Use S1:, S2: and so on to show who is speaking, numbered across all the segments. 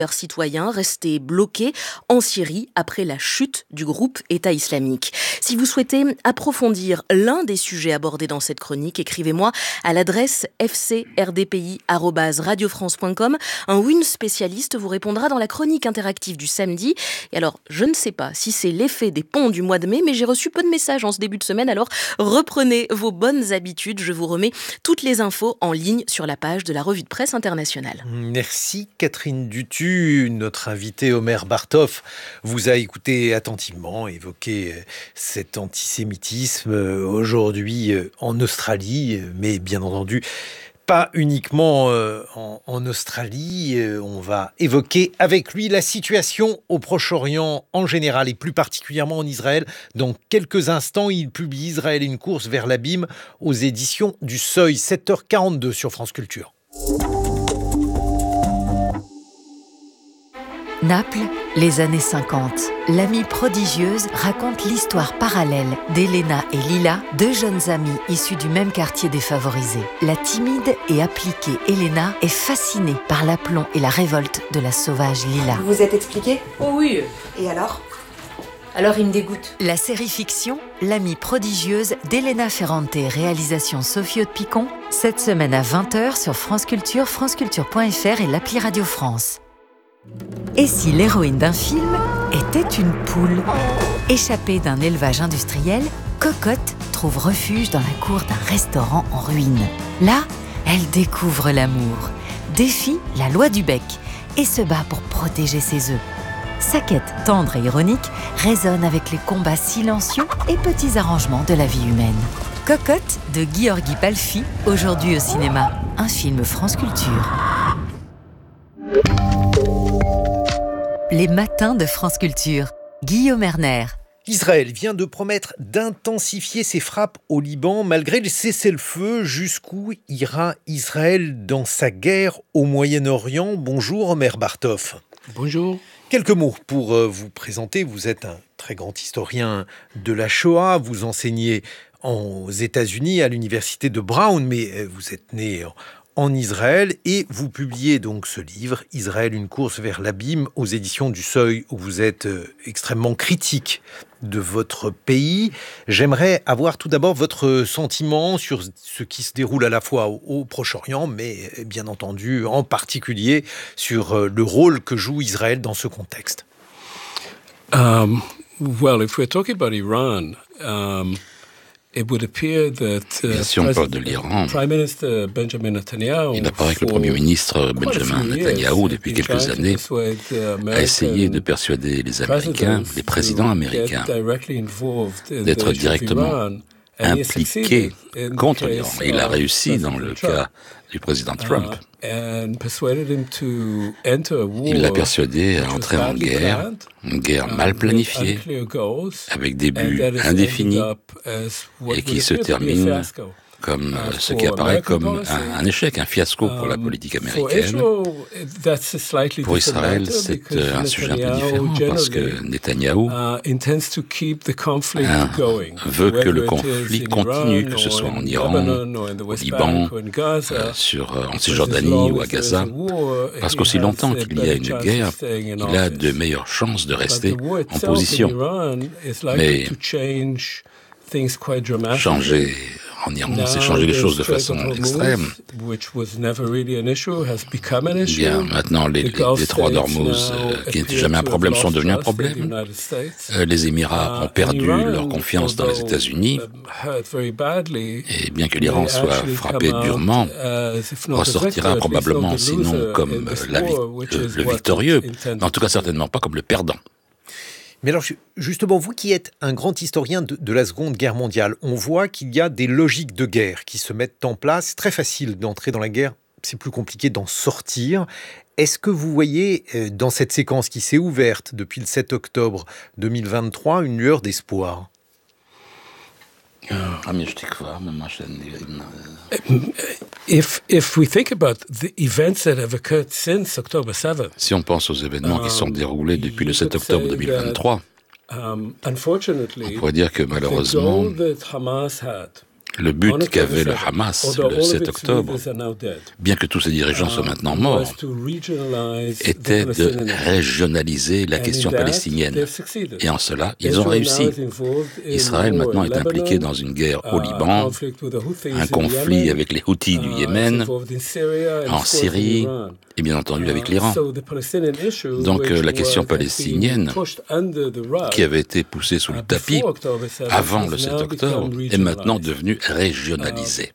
S1: citoyens restés bloqués en Syrie après la chute du groupe État islamique. Si vous souhaitez approfondir l'un des sujets abordés dans cette chronique, écrivez-moi à l'adresse fcrdpi@radiofrance.com. Un ou une spécialiste vous répondra dans la chronique interactive du samedi. Et alors, je ne sais pas si c'est l'effet des ponts du mois de mai, mais j'ai reçu peu de messages en ce début de semaine, alors reprenez vos bonnes habitudes. Je vous remets toutes les infos en ligne sur la page de la revue de presse internationale.
S2: Merci Catherine Dutu. Notre invité Omer Bartov vous a écouté attentivement évoquer cet antisémitisme aujourd'hui en Australie, mais bien entendu pas uniquement en Australie. On va évoquer avec lui la situation au Proche-Orient en général et plus particulièrement en Israël. Dans quelques instants, il publie Israël une course vers l'abîme aux éditions du Seuil, 7h42 sur France Culture.
S3: Naples, les années 50. L'amie prodigieuse raconte l'histoire parallèle d'Elena et Lila, deux jeunes amies issues du même quartier défavorisé. La timide et appliquée Elena est fascinée par l'aplomb et la révolte de la sauvage Lila.
S4: Vous vous êtes expliqué ?
S5: Oh oui.
S4: Et alors ?
S5: Alors il me dégoûte.
S3: La série fiction L'amie prodigieuse d'Elena Ferrante, réalisation Sophie Aude-Picon, cette semaine à 20h sur France Culture, franceculture.fr et l'appli Radio France. Et si l'héroïne d'un film était une poule ? Échappée d'un élevage industriel, Cocotte trouve refuge dans la cour d'un restaurant en ruine. Là, elle découvre l'amour, défie la loi du bec et se bat pour protéger ses œufs. Sa quête tendre et ironique résonne avec les combats silencieux et petits arrangements de la vie humaine. Cocotte de Gheorghi Palfi, aujourd'hui au cinéma. Un film France Culture. Les matins de France Culture. Guillaume Erner.
S2: Israël vient de promettre d'intensifier ses frappes au Liban malgré le cessez-le-feu. Jusqu'où ira Israël dans sa guerre au Moyen-Orient ? Bonjour Omer Bartov.
S6: Bonjour.
S2: Quelques mots pour vous présenter. Vous êtes un très grand historien de la Shoah. Vous enseignez aux États-Unis à l'université de Brown, mais vous êtes né en Israël et vous publiez donc ce livre, Israël, une course vers l'abîme, aux éditions du Seuil, où vous êtes extrêmement critique de votre pays. J'aimerais avoir tout d'abord votre sentiment sur ce qui se déroule à la fois au Proche-Orient, mais bien entendu en particulier sur le rôle que joue Israël dans ce contexte.
S6: Well, if we're talking about Iran,
S7: si on parle de l'Iran, il apparaît que le Premier ministre Benjamin Netanyahou, depuis quelques années, a essayé de persuader les Américains, les présidents américains, d'être directement impliqués contre l'Iran. Et il a réussi dans le cas du président Trump. Il l'a persuadé à entrer en guerre, une guerre mal planifiée, avec des buts indéfinis, et qui se termine comme ce qui apparaît comme un échec, un fiasco pour la politique américaine. Pour Israël, c'est un sujet un peu différent parce que Netanyahou veut que le conflit continue, que ce soit en Iran, au Liban, en Cisjordanie ou à Gaza, parce qu'aussi longtemps qu'il y a une guerre, il a de meilleures chances de rester en position. Mais changer en Iran, c'est changer les choses de façon extrême. Bien, maintenant, les détroits d'Ormuz, qui n'étaient jamais un problème, sont devenus un problème. Les Émirats ont perdu leur confiance dans les États-Unis. Et bien que l'Iran soit frappé durement, ressortira probablement, sinon comme le victorieux, mais en tout cas certainement pas comme le perdant.
S2: Mais alors, justement, vous qui êtes un grand historien de la Seconde Guerre mondiale, on voit qu'il y a des logiques de guerre qui se mettent en place. C'est très facile d'entrer dans la guerre, c'est plus compliqué d'en sortir. Est-ce que vous voyez, dans cette séquence qui s'est ouverte depuis le 7 octobre 2023, une lueur d'espoir ?
S7: Si on pense aux événements qui sont déroulés depuis le 7 octobre 2023, on pourrait dire que malheureusement, Le but qu'avait le Hamas le 7 octobre, bien que tous ses dirigeants soient maintenant morts, était de régionaliser la question palestinienne. Et en cela, ils ont réussi. Israël maintenant est impliqué dans une guerre au Liban, un conflit avec les Houthis du Yémen, en Syrie et bien entendu avec l'Iran. Donc la question palestinienne, qui avait été poussée sous le tapis avant le 7 octobre, est maintenant devenue régionalisée.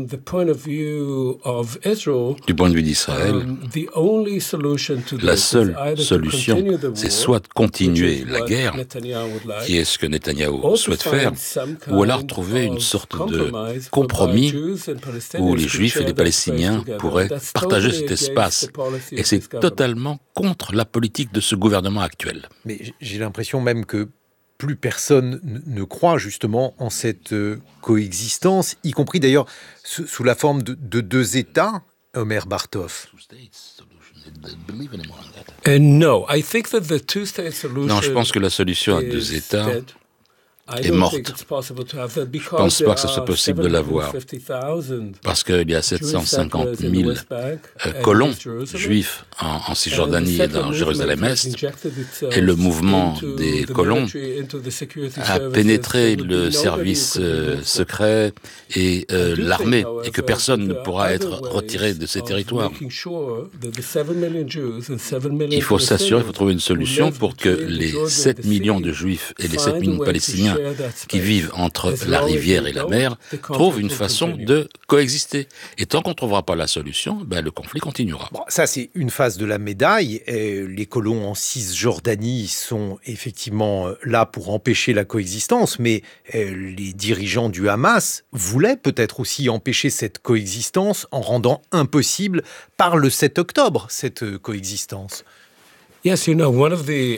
S7: Du point de vue d'Israël, la seule solution, c'est soit de continuer la guerre, qui est ce que Netanyahou souhaite faire, ou alors trouver une sorte de compromis où les Juifs et les Palestiniens pourraient partager cet espace. Et c'est totalement contre la politique de ce gouvernement actuel.
S2: Mais j'ai l'impression même que plus personne ne croit justement en cette coexistence, y compris d'ailleurs sous la forme de deux États, Omer Bartov.
S6: Non,
S7: je pense que la solution à deux États est morte. Je ne pense pas que ce soit possible de l'avoir, parce qu'il y a 750 000 colons juifs en Cisjordanie et dans Jérusalem-Est, et le mouvement des colons a pénétré le service secret et l'armée, et que personne ne pourra être retiré de ces territoires. Il faut s'assurer, il faut trouver une solution pour que les 7 millions de juifs et les 7 millions de Palestiniens qui vivent entre la rivière et la mer trouvent une façon de coexister. Et tant qu'on ne trouvera pas la solution, le conflit continuera.
S2: Bon, ça, c'est une face de la médaille. Les colons en Cisjordanie sont effectivement là pour empêcher la coexistence, mais les dirigeants du Hamas voulaient peut-être aussi empêcher cette coexistence en rendant impossible par le 7 octobre cette coexistence.
S6: Yes, une des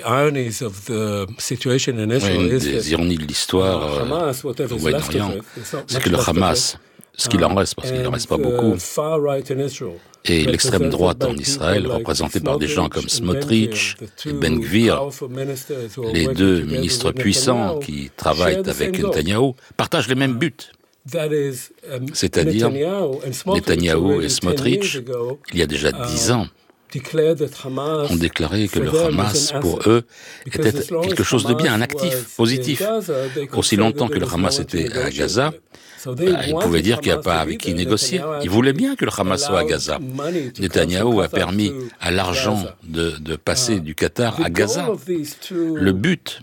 S7: ironies de l'histoire au Moyen-Orient, c'est que le Hamas, ce qu'il en reste, parce qu'il n'en reste pas beaucoup, et l'extrême droite en Israël, représentée par des gens comme Smotrich et Ben Gvir, les deux ministres puissants qui travaillent avec Netanyahou, partagent les mêmes buts. C'est-à-dire, Netanyahou et Smotrich, il y a déjà 10 ans, ont déclaré que le Hamas, pour eux, était quelque chose de bien, un actif, positif. Aussi longtemps que le Hamas était à Gaza, ils pouvaient dire qu'il n'y a pas avec qui négocier. Ils voulaient bien que le Hamas soit à Gaza. Netanyahou a permis à l'argent de passer du Qatar à Gaza. Le but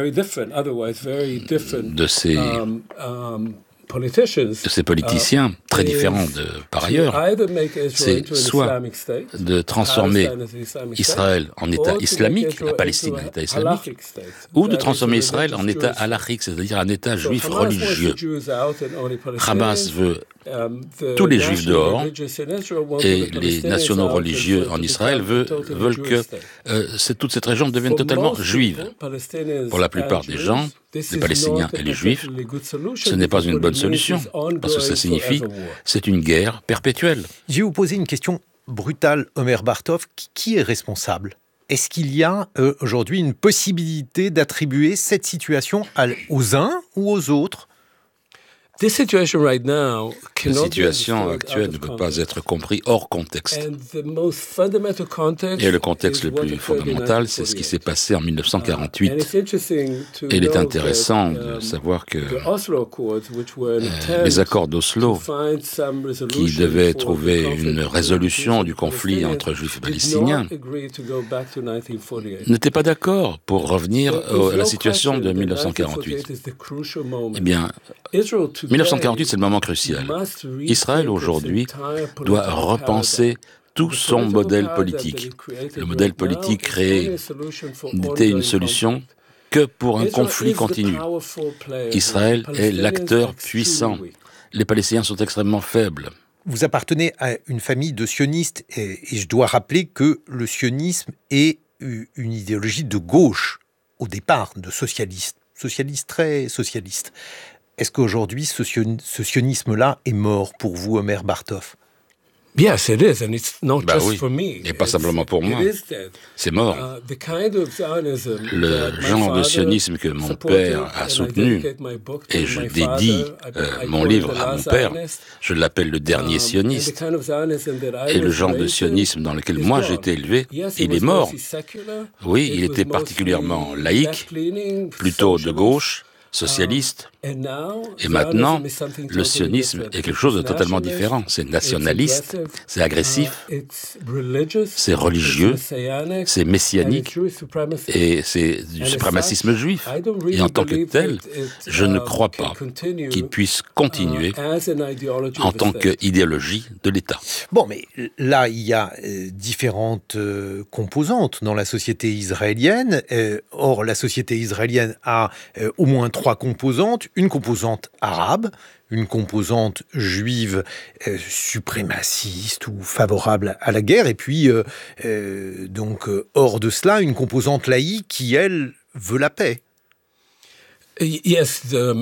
S7: de ces politiciens, très différents par ailleurs, c'est soit de transformer Israël en État islamique, la Palestine en État islamique, ou de transformer Israël en État halachique, c'est-à-dire un État juif religieux. Hamas veut tous les juifs dehors, et les nationaux religieux en Israël veulent que toute cette région devienne totalement juive. Pour la plupart des gens, les Palestiniens et les Juifs, ce n'est pas une bonne solution, parce que ça signifie c'est une guerre perpétuelle.
S2: Je vais vous poser une question brutale, Omer Bartov. Qui est responsable ? Est-ce qu'il y a aujourd'hui une possibilité d'attribuer cette situation aux uns ou aux autres ?
S7: La situation actuelle ne peut pas être comprise hors contexte. Et le contexte le plus fondamental, c'est ce qui s'est passé en 1948. Et il est intéressant de savoir que les accords d'Oslo, qui devaient trouver une résolution du conflit entre Juifs et Palestiniens, n'étaient pas d'accord pour revenir à la situation de 1948. Eh bien, 1948, c'est le moment crucial. Israël, aujourd'hui, doit repenser tout son modèle politique. Le modèle politique créé n'était une solution que pour un conflit continu. Israël est l'acteur puissant. Les Palestiniens sont extrêmement faibles.
S2: Vous appartenez à une famille de sionistes et je dois rappeler que le sionisme est une idéologie de gauche, au départ, de socialistes très socialistes. Est-ce qu'aujourd'hui, ce sionisme-là est mort pour vous, Omer Bartov ?
S6: Yes, it is, and it's not just
S7: oui.
S6: for me.
S7: Et pas simplement pour moi. C'est mort. Le genre de sionisme que mon père a soutenu, et je dédie mon livre à mon père, je l'appelle le dernier sioniste. Et le genre de sionisme dans lequel moi j'ai été élevé, il est mort. Oui, il était particulièrement laïque, plutôt de gauche, socialiste. Et maintenant, le sionisme est quelque chose de totalement différent. C'est nationaliste, c'est agressif, c'est religieux, c'est messianique et c'est du suprémacisme juif. Et en tant que tel, je ne crois pas qu'il puisse continuer en tant qu'idéologie de l'État.
S2: Bon, mais là, il y a différentes composantes dans la société israélienne. Or, la société israélienne a au moins 3 composantes. Une composante arabe, une composante juive suprémaciste ou favorable à la guerre, et puis donc hors de cela, une composante laïque qui, elle, veut la paix.
S6: Yes,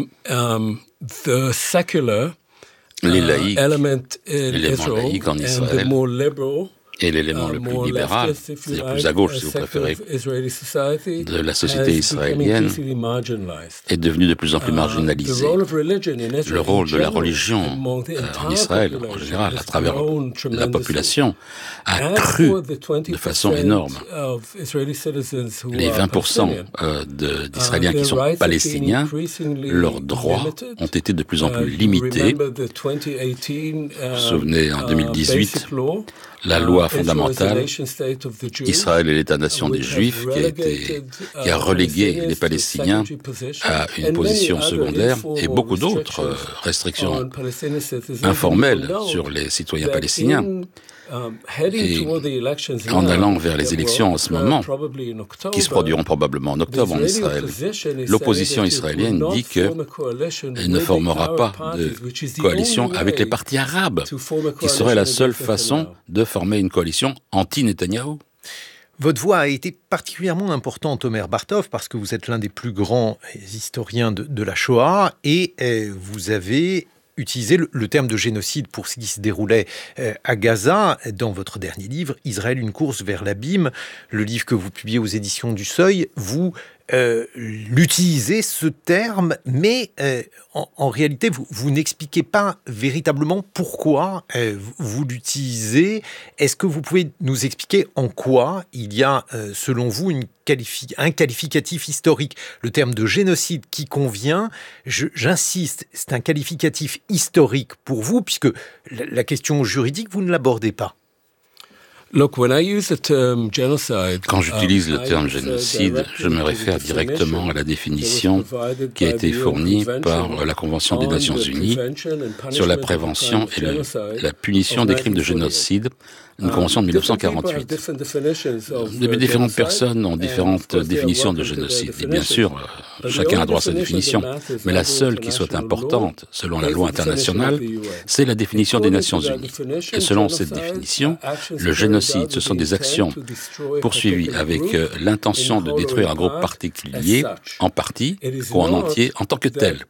S6: the secular
S7: les laïcs,
S6: element
S7: l'élément laïque en Israël, et l'élément le plus libéral, c'est-à-dire plus à gauche, si vous préférez, de la société israélienne est devenu de plus en plus marginalisé. Le rôle de la religion en Israël, en général, à travers la population, a cru de façon énorme. Les 20% d'Israéliens qui sont palestiniens, leurs droits ont été de plus en plus limités. Vous vous souvenez, en 2018, la loi fondamentale, Israël et l'État-nation des Juifs, qui a relégué les Palestiniens à une position secondaire, et beaucoup d'autres restrictions informelles sur les citoyens palestiniens. Et en allant vers les élections en ce moment, qui se produiront probablement en octobre en Israël, l'opposition israélienne dit qu'elle ne formera pas de coalition avec les partis arabes, qui serait la seule façon de former une coalition anti-Netanyahou.
S2: Votre voix a été particulièrement importante, Omer Bartov, parce que vous êtes l'un des plus grands historiens de la Shoah, et vous avez utilisé le terme de génocide pour ce qui se déroulait à Gaza dans votre dernier livre, Israël, une course vers l'abîme, le livre que vous publiez aux éditions du Seuil. Vous l'utilisez, ce terme, mais en réalité, vous n'expliquez pas véritablement pourquoi vous l'utilisez. Est-ce que vous pouvez nous expliquer en quoi il y a, selon vous, un qualificatif historique? Le terme de génocide qui convient, j'insiste, c'est un qualificatif historique pour vous, puisque la question juridique, vous ne l'abordez pas.
S7: Quand j'utilise le terme génocide, je me réfère directement à la définition qui a été fournie par la Convention des Nations Unies sur la prévention et la punition des crimes de génocide, une convention de 1948. Les différentes personnes ont différentes définitions de génocide. Et bien sûr, chacun a droit à sa définition. Mais la seule qui soit importante, selon la loi internationale, c'est la définition des Nations Unies. Et selon cette définition, le génocide, ce sont des actions poursuivies avec l'intention de détruire un groupe particulier, en partie, ou en entier, en tant que tel.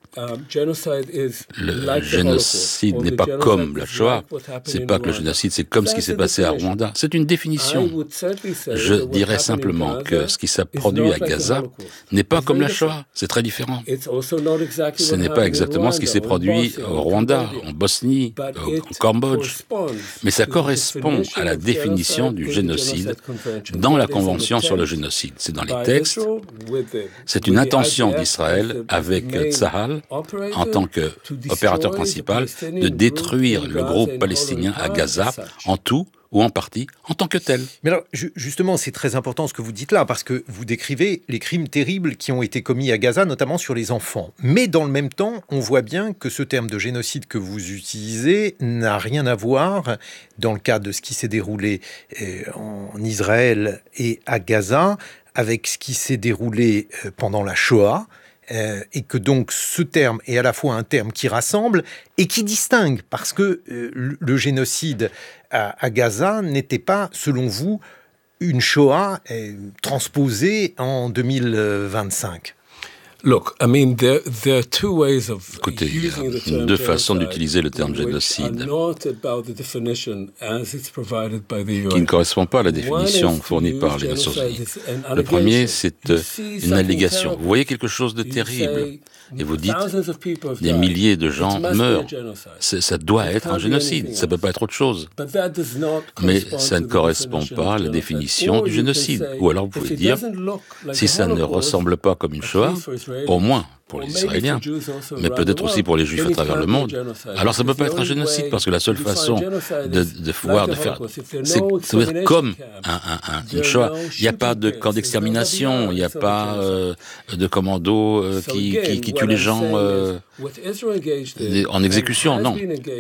S7: Le génocide n'est pas comme la Shoah. C'est pas que le génocide, c'est comme ce qui s'est passé à Rwanda. C'est une définition. Je dirais simplement que ce qui s'est produit à Gaza n'est pas comme la Shoah. C'est très différent. Ce n'est pas exactement ce qui s'est produit au Rwanda, en Bosnie, au Cambodge. Mais ça correspond à la définition du génocide dans la Convention sur le génocide. C'est dans les textes. C'est une intention d'Israël avec Tsahal, en tant qu'opérateur principal, de détruire le groupe palestinien à Gaza, en tout ou en partie, en tant que tel.
S2: Mais alors, justement, c'est très important ce que vous dites là, parce que vous décrivez les crimes terribles qui ont été commis à Gaza, notamment sur les enfants. Mais dans le même temps, on voit bien que ce terme de génocide que vous utilisez n'a rien à voir, dans le cadre de ce qui s'est déroulé en Israël et à Gaza, avec ce qui s'est déroulé pendant la Shoah, et que donc ce terme est à la fois un terme qui rassemble et qui distingue, parce que le génocide à Gaza n'était pas, selon vous, une Shoah transposée en 2025.
S7: Écoutez, il y a deux façons d'utiliser le terme génocide qui ne correspond pas à la définition fournie par les Nations Unies. Le premier, c'est une allégation. Vous voyez quelque chose de terrible et vous dites des milliers de gens meurent. Ça doit être un génocide, ça ne peut pas être autre chose. Mais ça ne correspond pas à la définition du génocide. Ou alors vous pouvez dire, si ça ne ressemble pas comme une Shoah, au moins pour les Israéliens, mais peut-être aussi pour les Juifs à travers le monde. Alors ça ne peut pas être un génocide, parce que la seule façon de faire, c'est ça doit être comme une Shoah. Il n'y a pas de camp d'extermination, il n'y a pas de commando qui tue les gens en exécution, non.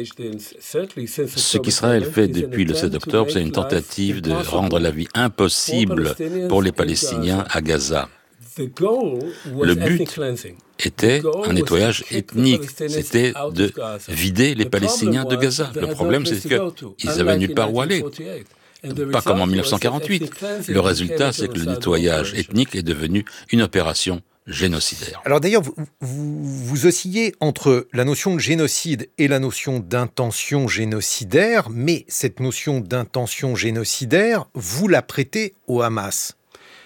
S7: Ce qu'Israël fait depuis le 7 octobre, c'est une tentative de rendre la vie impossible pour les Palestiniens à Gaza. Le but était un nettoyage ethnique, c'était de vider les Palestiniens de Gaza. Le problème, c'est qu'ils avaient nulle part où aller, pas comme en 1948. Le résultat, c'est que le nettoyage ethnique est devenu une opération génocidaire.
S2: Alors d'ailleurs, vous oscillez entre la notion de génocide et la notion d'intention génocidaire, mais cette notion d'intention génocidaire, vous la prêtez au Hamas.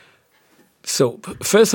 S6: La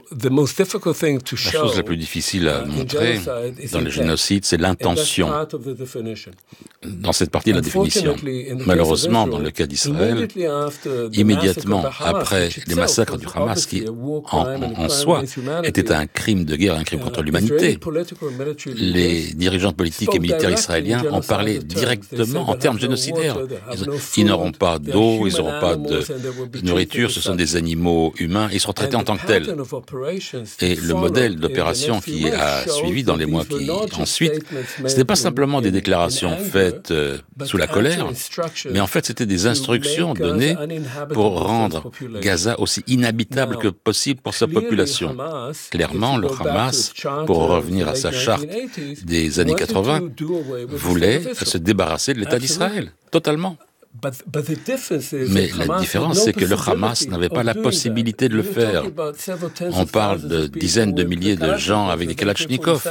S7: chose la plus difficile à montrer dans le génocide, c'est l'intention. Dans cette partie de la définition. Malheureusement, dans le cas d'Israël, immédiatement après les massacres du Hamas, qui en soi était un crime de guerre, un crime contre l'humanité, les dirigeants politiques et militaires israéliens ont parlé directement en termes génocidaires. Ils n'auront pas d'eau, ils n'auront pas de nourriture, ce sont des animaux humains. Ils seront traités en tant que tels. Et le modèle d'opération qui a suivi dans les mois qui ensuite, ce n'était pas simplement des déclarations faites sous la colère, mais en fait c'était des instructions données pour rendre Gaza aussi inhabitable que possible pour sa population. Clairement, le Hamas, pour revenir à sa charte des années 80, voulait se débarrasser de l'État d'Israël, totalement. Mais la différence, c'est que le Hamas n'avait pas la possibilité de le faire. On parle de dizaines de milliers de gens avec des kalachnikovs.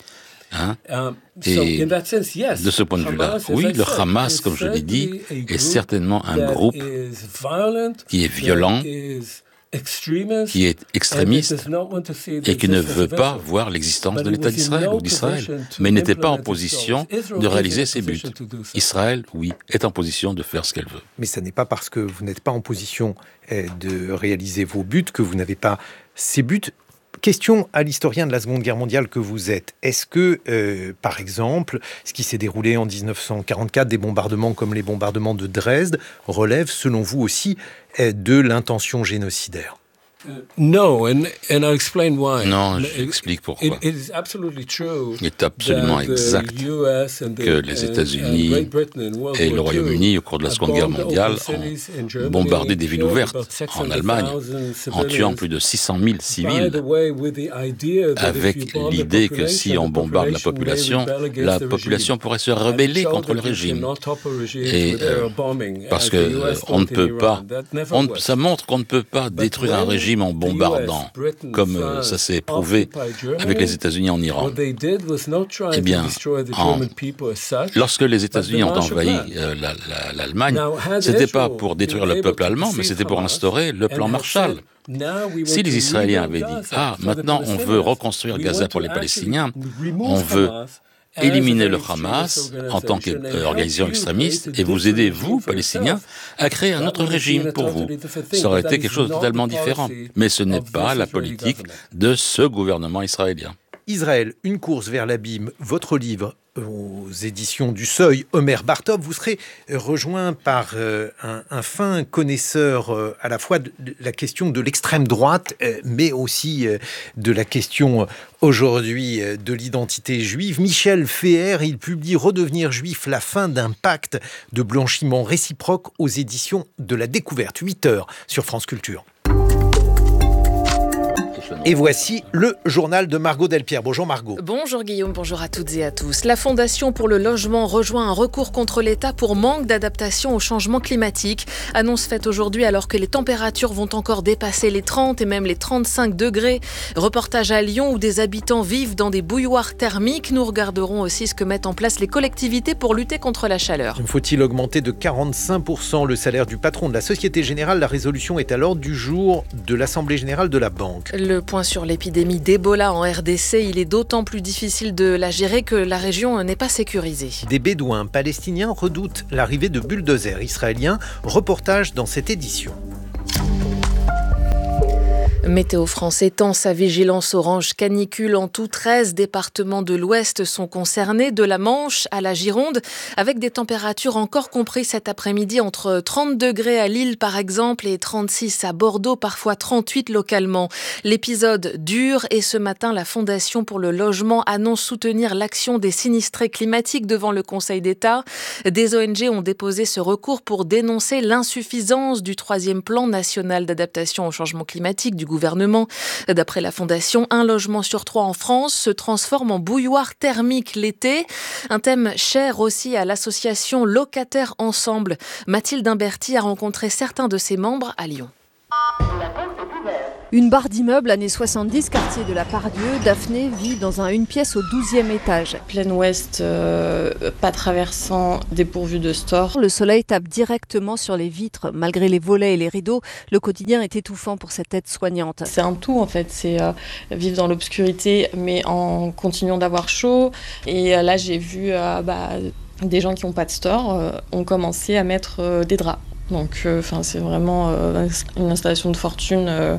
S7: Et de ce point de vue-là, oui, le Hamas, comme je l'ai dit, est certainement un groupe qui est violent, qui est extrémiste et qui ne veut pas voir l'existence de l'État d'Israël ou d'Israël, mais n'était pas en position de réaliser ses buts. Israël, oui, est en position de faire ce qu'elle veut.
S2: Mais ce n'est pas parce que vous n'êtes pas en position de réaliser vos buts que vous n'avez pas ces buts. Question à l'historien de la Seconde Guerre mondiale que vous êtes. Est-ce que, par exemple, ce qui s'est déroulé en 1944, des bombardements comme les bombardements de Dresde, relève, selon vous aussi, de l'intention génocidaire ?
S6: Non, Non,
S7: j'explique pourquoi. Il est absolument exact que les États-Unis et le Royaume-Uni, au cours de la Seconde Guerre mondiale, ont bombardé des villes ouvertes en Allemagne, en tuant plus de 600 000 civils, avec l'idée que si on bombarde la population pourrait se rebeller contre le régime. Et parce que on ne peut pas, ça montre qu'on ne peut pas détruire un régime en bombardant, comme ça s'est prouvé avec les États-Unis en Iran. Eh bien, lorsque les États-Unis ont envahi l'Allemagne, c'était pas pour détruire le peuple allemand, mais c'était pour instaurer le plan Marshall. Si les Israéliens avaient dit « Ah, maintenant on veut reconstruire Gaza pour les Palestiniens, on veut éliminer le Hamas en tant qu'organisation extrémiste et vous aider, vous, Palestiniens, à créer un autre régime pour vous. » Ça aurait été quelque chose de totalement différent. Mais ce n'est pas la politique de ce gouvernement israélien.
S2: Israël, une course vers l'abîme, votre livre aux éditions du Seuil, Omer Bartov, vous serez rejoint par un fin connaisseur à la fois de la question de l'extrême droite, mais aussi de la question aujourd'hui de l'identité juive. Michel Feher, il publie « Redevenir juif, la fin d'un pacte de blanchiment réciproque » aux éditions de La Découverte, 8h sur France Culture. Et voici le journal de Margot Delpierre. Bonjour Margot.
S1: Bonjour Guillaume, bonjour à toutes et à tous. La Fondation pour le logement rejoint un recours contre l'État pour manque d'adaptation au changement climatique. Annonce faite aujourd'hui alors que les températures vont encore dépasser les 30 et même les 35 degrés. Reportage à Lyon où des habitants vivent dans des bouilloires thermiques. Nous regarderons aussi ce que mettent en place les collectivités pour lutter contre la chaleur.
S2: Faut-il augmenter de 45% le salaire du patron de la Société Générale ? La résolution est à l'ordre du jour de l'Assemblée Générale de la Banque.
S1: Le point sur l'épidémie d'Ebola en RDC, il est d'autant plus difficile de la gérer que la région n'est pas sécurisée.
S2: Des Bédouins palestiniens redoutent l'arrivée de bulldozers israéliens. Reportage dans cette édition.
S1: Météo France étend sa vigilance orange canicule. En tout, 13 départements de l'Ouest sont concernés, de la Manche à la Gironde, avec des températures encore comprises cet après-midi entre 30 degrés à Lille par exemple et 36 à Bordeaux, parfois 38 localement. L'épisode dure et ce matin, la Fondation pour le logement annonce soutenir l'action des sinistrés climatiques devant le Conseil d'État. Des ONG ont déposé ce recours pour dénoncer l'insuffisance du 3e plan national d'adaptation au changement climatique du gouvernement. D'après la Fondation, 1 logement sur 3 en France se transforme en bouilloire thermique l'été. Un thème cher aussi à l'association Locataires Ensemble. Mathilde Imberti a rencontré certains de ses membres à Lyon.
S4: Une barre d'immeubles années 70, quartier de la Pardieu. Daphné vit dans une pièce au 12e étage.
S8: Plein ouest, pas traversant, dépourvu de store.
S4: Le soleil tape directement sur les vitres. Malgré les volets et les rideaux, le quotidien est étouffant pour cette aide-soignante.
S8: C'est un tout en fait, c'est vivre dans l'obscurité mais en continuant d'avoir chaud. Et là j'ai vu des gens qui n'ont pas de store ont commencé à mettre des draps. Donc c'est vraiment une installation de fortune.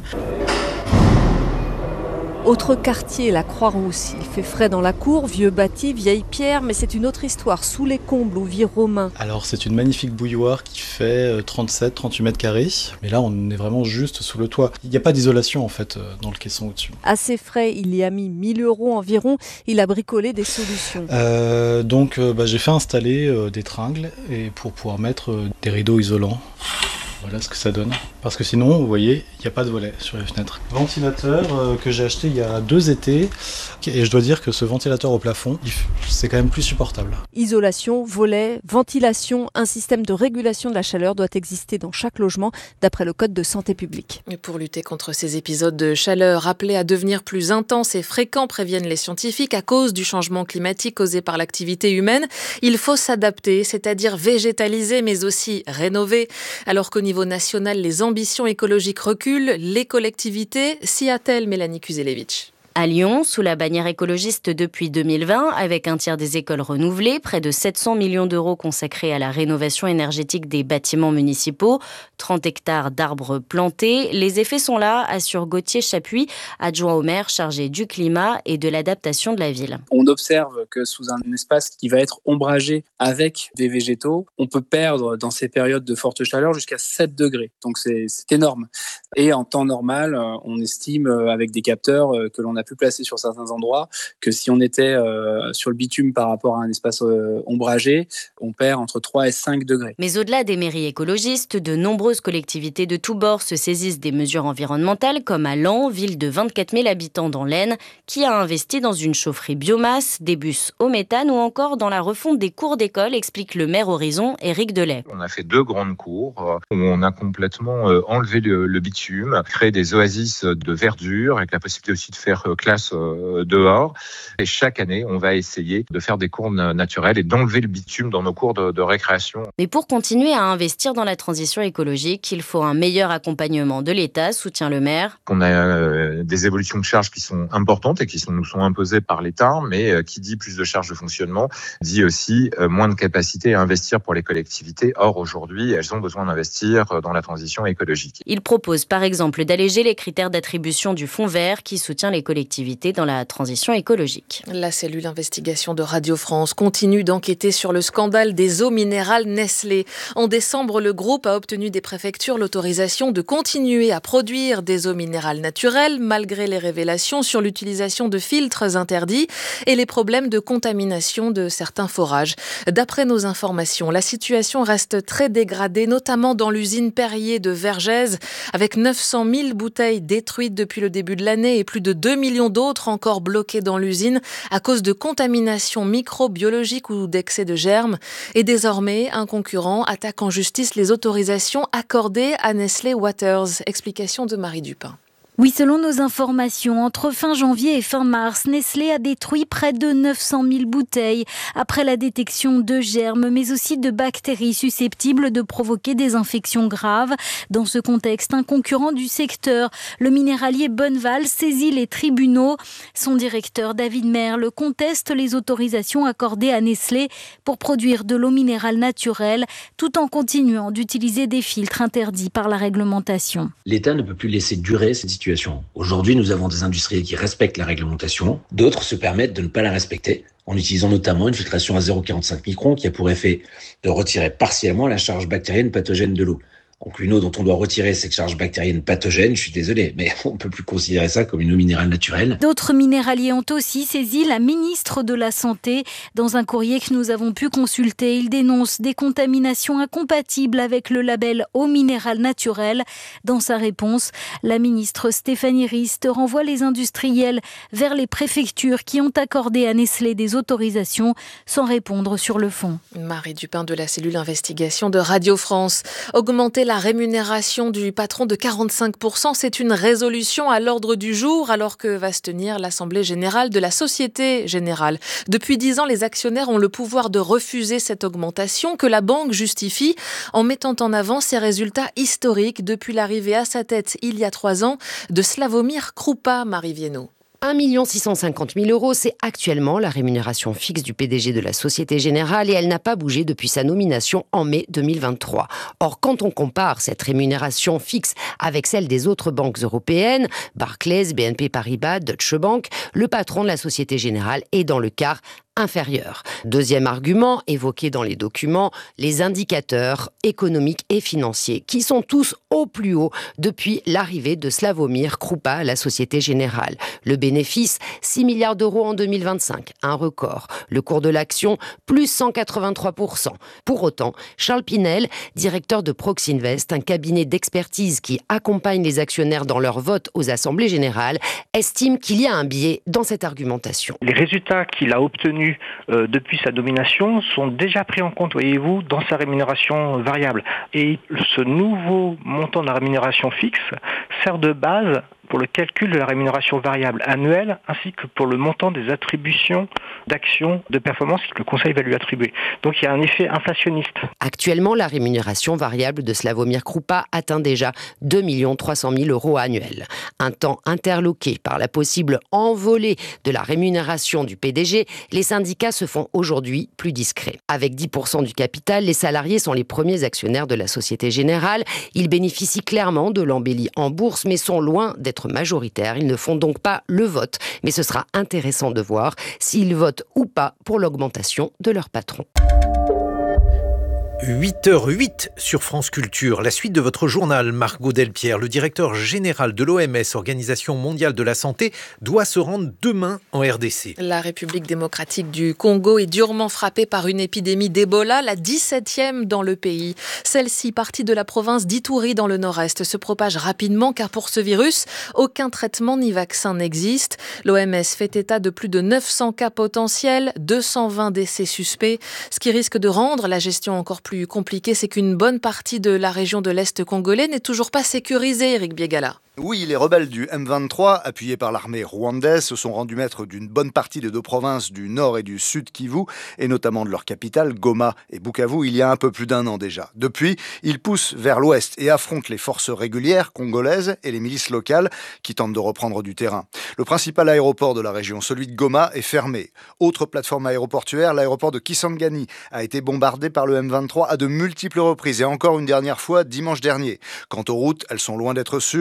S4: Autre quartier, la Croix-Rousse. Il fait frais dans la cour, vieux bâti, vieille pierre, mais c'est une autre histoire, sous les combles où vit Romain.
S9: Alors c'est une magnifique bouilloire qui fait 37-38 mètres carrés, mais là on est vraiment juste sous le toit. Il n'y a pas d'isolation en fait dans le caisson au-dessus.
S4: Assez frais, il y a mis 1 000 € environ, il a bricolé des solutions.
S9: J'ai fait installer des tringles et pour pouvoir mettre des rideaux isolants. Voilà ce que ça donne. Parce que sinon, vous voyez, il n'y a pas de volet sur les fenêtres. Ventilateur que j'ai acheté il y a 2 étés. Et je dois dire que ce ventilateur au plafond, c'est quand même plus supportable.
S4: Isolation, volet, ventilation, un système de régulation de la chaleur doit exister dans chaque logement, d'après le Code de santé publique.
S1: Et pour lutter contre ces épisodes de chaleur appelés à devenir plus intenses et fréquents, préviennent les scientifiques, à cause du changement climatique causé par l'activité humaine, il faut s'adapter, c'est-à-dire végétaliser, mais aussi rénover. Alors qu'au niveau national, les ambitions écologiques reculent, les collectivités s'y attellent, Mélanie Kuzelevich.
S10: À Lyon, sous la bannière écologiste depuis 2020, avec un tiers des écoles renouvelées, près de 700 millions d'euros consacrés à la rénovation énergétique des bâtiments municipaux, 30 hectares d'arbres plantés. Les effets sont là, assure Gauthier Chapuis, adjoint au maire chargé du climat et de l'adaptation de la ville.
S11: On observe que sous un espace qui va être ombragé avec des végétaux, on peut perdre dans ces périodes de forte chaleur jusqu'à 7 degrés. Donc c'est énorme. Et en temps normal, on estime avec des capteurs que l'on a pu placer sur certains endroits, que si on était sur le bitume par rapport à un espace ombragé, on perd entre 3 et 5 degrés.
S10: Mais au-delà des mairies écologistes, de nombreuses collectivités de tous bords se saisissent des mesures environnementales, comme à Laon, ville de 24 000 habitants dans l'Aisne, qui a investi dans une chaufferie biomasse, des bus au méthane ou encore dans la refonte des cours d'école, explique le maire Horizon, Éric Delay.
S12: On a fait 2 grandes cours où on a complètement enlevé le bitume, créé des oasis de verdure avec la possibilité aussi de faire classe dehors. Et chaque année, on va essayer de faire des cours naturels et d'enlever le bitume dans nos cours de récréation.
S10: Mais pour continuer à investir dans la transition écologique, il faut un meilleur accompagnement de l'État, soutient le maire.
S12: On a des évolutions de charges qui sont importantes et qui nous sont imposées par l'État, mais qui dit plus de charges de fonctionnement, dit aussi moins de capacité à investir pour les collectivités. Or, aujourd'hui, elles ont besoin d'investir dans la transition écologique.
S10: Il propose par exemple d'alléger les critères d'attribution du fonds vert qui soutient les collectivités collectivités dans la transition écologique.
S1: La cellule investigation de Radio France continue d'enquêter sur le scandale des eaux minérales Nestlé. En décembre, le groupe a obtenu des préfectures l'autorisation de continuer à produire des eaux minérales naturelles malgré les révélations sur l'utilisation de filtres interdits et les problèmes de contamination de certains forages. D'après nos informations, la situation reste très dégradée, notamment dans l'usine Perrier de Vergès, avec 900 000 bouteilles détruites depuis le début de l'année et plus de 2 millions d'autres encore bloquées dans l'usine à cause de contamination microbiologique ou d'excès de germes. Et désormais, un concurrent attaque en justice les autorisations accordées à Nestlé Waters. Explication de Marie Dupin.
S13: Oui, selon nos informations, entre fin janvier et fin mars, Nestlé a détruit près de 900 000 bouteilles après la détection de germes, mais aussi de bactéries susceptibles de provoquer des infections graves. Dans ce contexte, un concurrent du secteur, le minéralier Bonneval, saisit les tribunaux. Son directeur, David Merle, conteste les autorisations accordées à Nestlé pour produire de l'eau minérale naturelle, tout en continuant d'utiliser des filtres interdits par la réglementation.
S14: L'État ne peut plus laisser durer cette situation. Aujourd'hui, nous avons des industriels qui respectent la réglementation. D'autres se permettent de ne pas la respecter, en utilisant notamment une filtration à 0,45 microns qui a pour effet de retirer partiellement la charge bactérienne pathogène de l'eau. Donc une eau dont on doit retirer cette charge bactérienne pathogène, je suis désolé, mais on ne peut plus considérer ça comme une eau minérale naturelle.
S13: D'autres minéraliers ont aussi saisi la ministre de la Santé. Dans un courrier que nous avons pu consulter, ils dénoncent des contaminations incompatibles avec le label eau minérale naturelle. Dans sa réponse, la ministre Stéphanie Rist renvoie les industriels vers les préfectures qui ont accordé à Nestlé des autorisations sans répondre sur le fond.
S1: Marie Dupin de la cellule investigation de Radio France. Augmenter la rémunération du patron de 45%, c'est une résolution à l'ordre du jour alors que va se tenir l'Assemblée générale de la Société Générale. Depuis 10 ans, les actionnaires ont le pouvoir de refuser cette augmentation que la banque justifie en mettant en avant ses résultats historiques depuis l'arrivée à sa tête il y a 3 ans de Slawomir Krupa, Marie Viennot.
S15: 1 650 000 €, c'est actuellement la rémunération fixe du PDG de la Société Générale et elle n'a pas bougé depuis sa nomination en mai 2023. Or, quand on compare cette rémunération fixe avec celle des autres banques européennes, Barclays, BNP Paribas, Deutsche Bank, le patron de la Société Générale est dans le quart inférieur. Deuxième argument évoqué dans les documents, les indicateurs économiques et financiers qui sont tous au plus haut depuis l'arrivée de Slawomir Krupa à la Société Générale. Le bénéfice, 6 milliards d'euros en 2025, un record. Le cours de l'action, plus 183%. Pour autant, Charles Pinel, directeur de Proxinvest, un cabinet d'expertise qui accompagne les actionnaires dans leur vote aux assemblées générales, estime qu'il y a un biais dans cette argumentation.
S16: Les résultats qu'il a obtenus depuis sa nomination sont déjà pris en compte, voyez-vous, dans sa rémunération variable. Et ce nouveau montant de la rémunération fixe sert de base pour le calcul de la rémunération variable annuelle ainsi que pour le montant des attributions d'actions de performance que le Conseil va lui attribuer. Donc il y a un effet inflationniste.
S15: Actuellement, la rémunération variable de Slawomir Krupa atteint déjà 2 300 000 € annuels. Un temps interloqué par la possible envolée de la rémunération du PDG, les syndicats se font aujourd'hui plus discrets. Avec 10% du capital, les salariés sont les premiers actionnaires de la Société Générale. Ils bénéficient clairement de l'embellie en bourse, mais sont loin d'être majoritaires. Ils ne font donc pas le vote, mais ce sera intéressant de voir s'ils votent ou pas pour l'augmentation de leur patron.
S2: 8h08 sur France Culture. La suite de votre journal, Margot Delpierre, le directeur général de l'OMS, Organisation mondiale de la santé, doit se rendre demain en RDC.
S1: La République démocratique du Congo est durement frappée par une épidémie d'Ebola, la 17e dans le pays. Celle-ci, partie de la province d'Ituri dans le nord-est, se propage rapidement car pour ce virus, aucun traitement ni vaccin n'existe. L'OMS fait état de plus de 900 cas potentiels, 220 décès suspects, ce qui risque de rendre la gestion encore plus compliqué, c'est qu'une bonne partie de la région de l'Est congolais n'est toujours pas sécurisée, Eric Biegala.
S17: Oui, les rebelles du M23, appuyés par l'armée rwandaise, se sont rendus maîtres d'une bonne partie des deux provinces du Nord et du Sud Kivu, et notamment de leur capitale, Goma et Bukavu, il y a un peu plus d'1 an déjà. Depuis, ils poussent vers l'ouest et affrontent les forces régulières congolaises et les milices locales qui tentent de reprendre du terrain. Le principal aéroport de la région, celui de Goma, est fermé. Autre plateforme aéroportuaire, l'aéroport de Kisangani a été bombardé par le M23 à de multiples reprises, et encore une dernière fois dimanche dernier. Quant aux routes, elles sont loin d'être sûres, les embuscades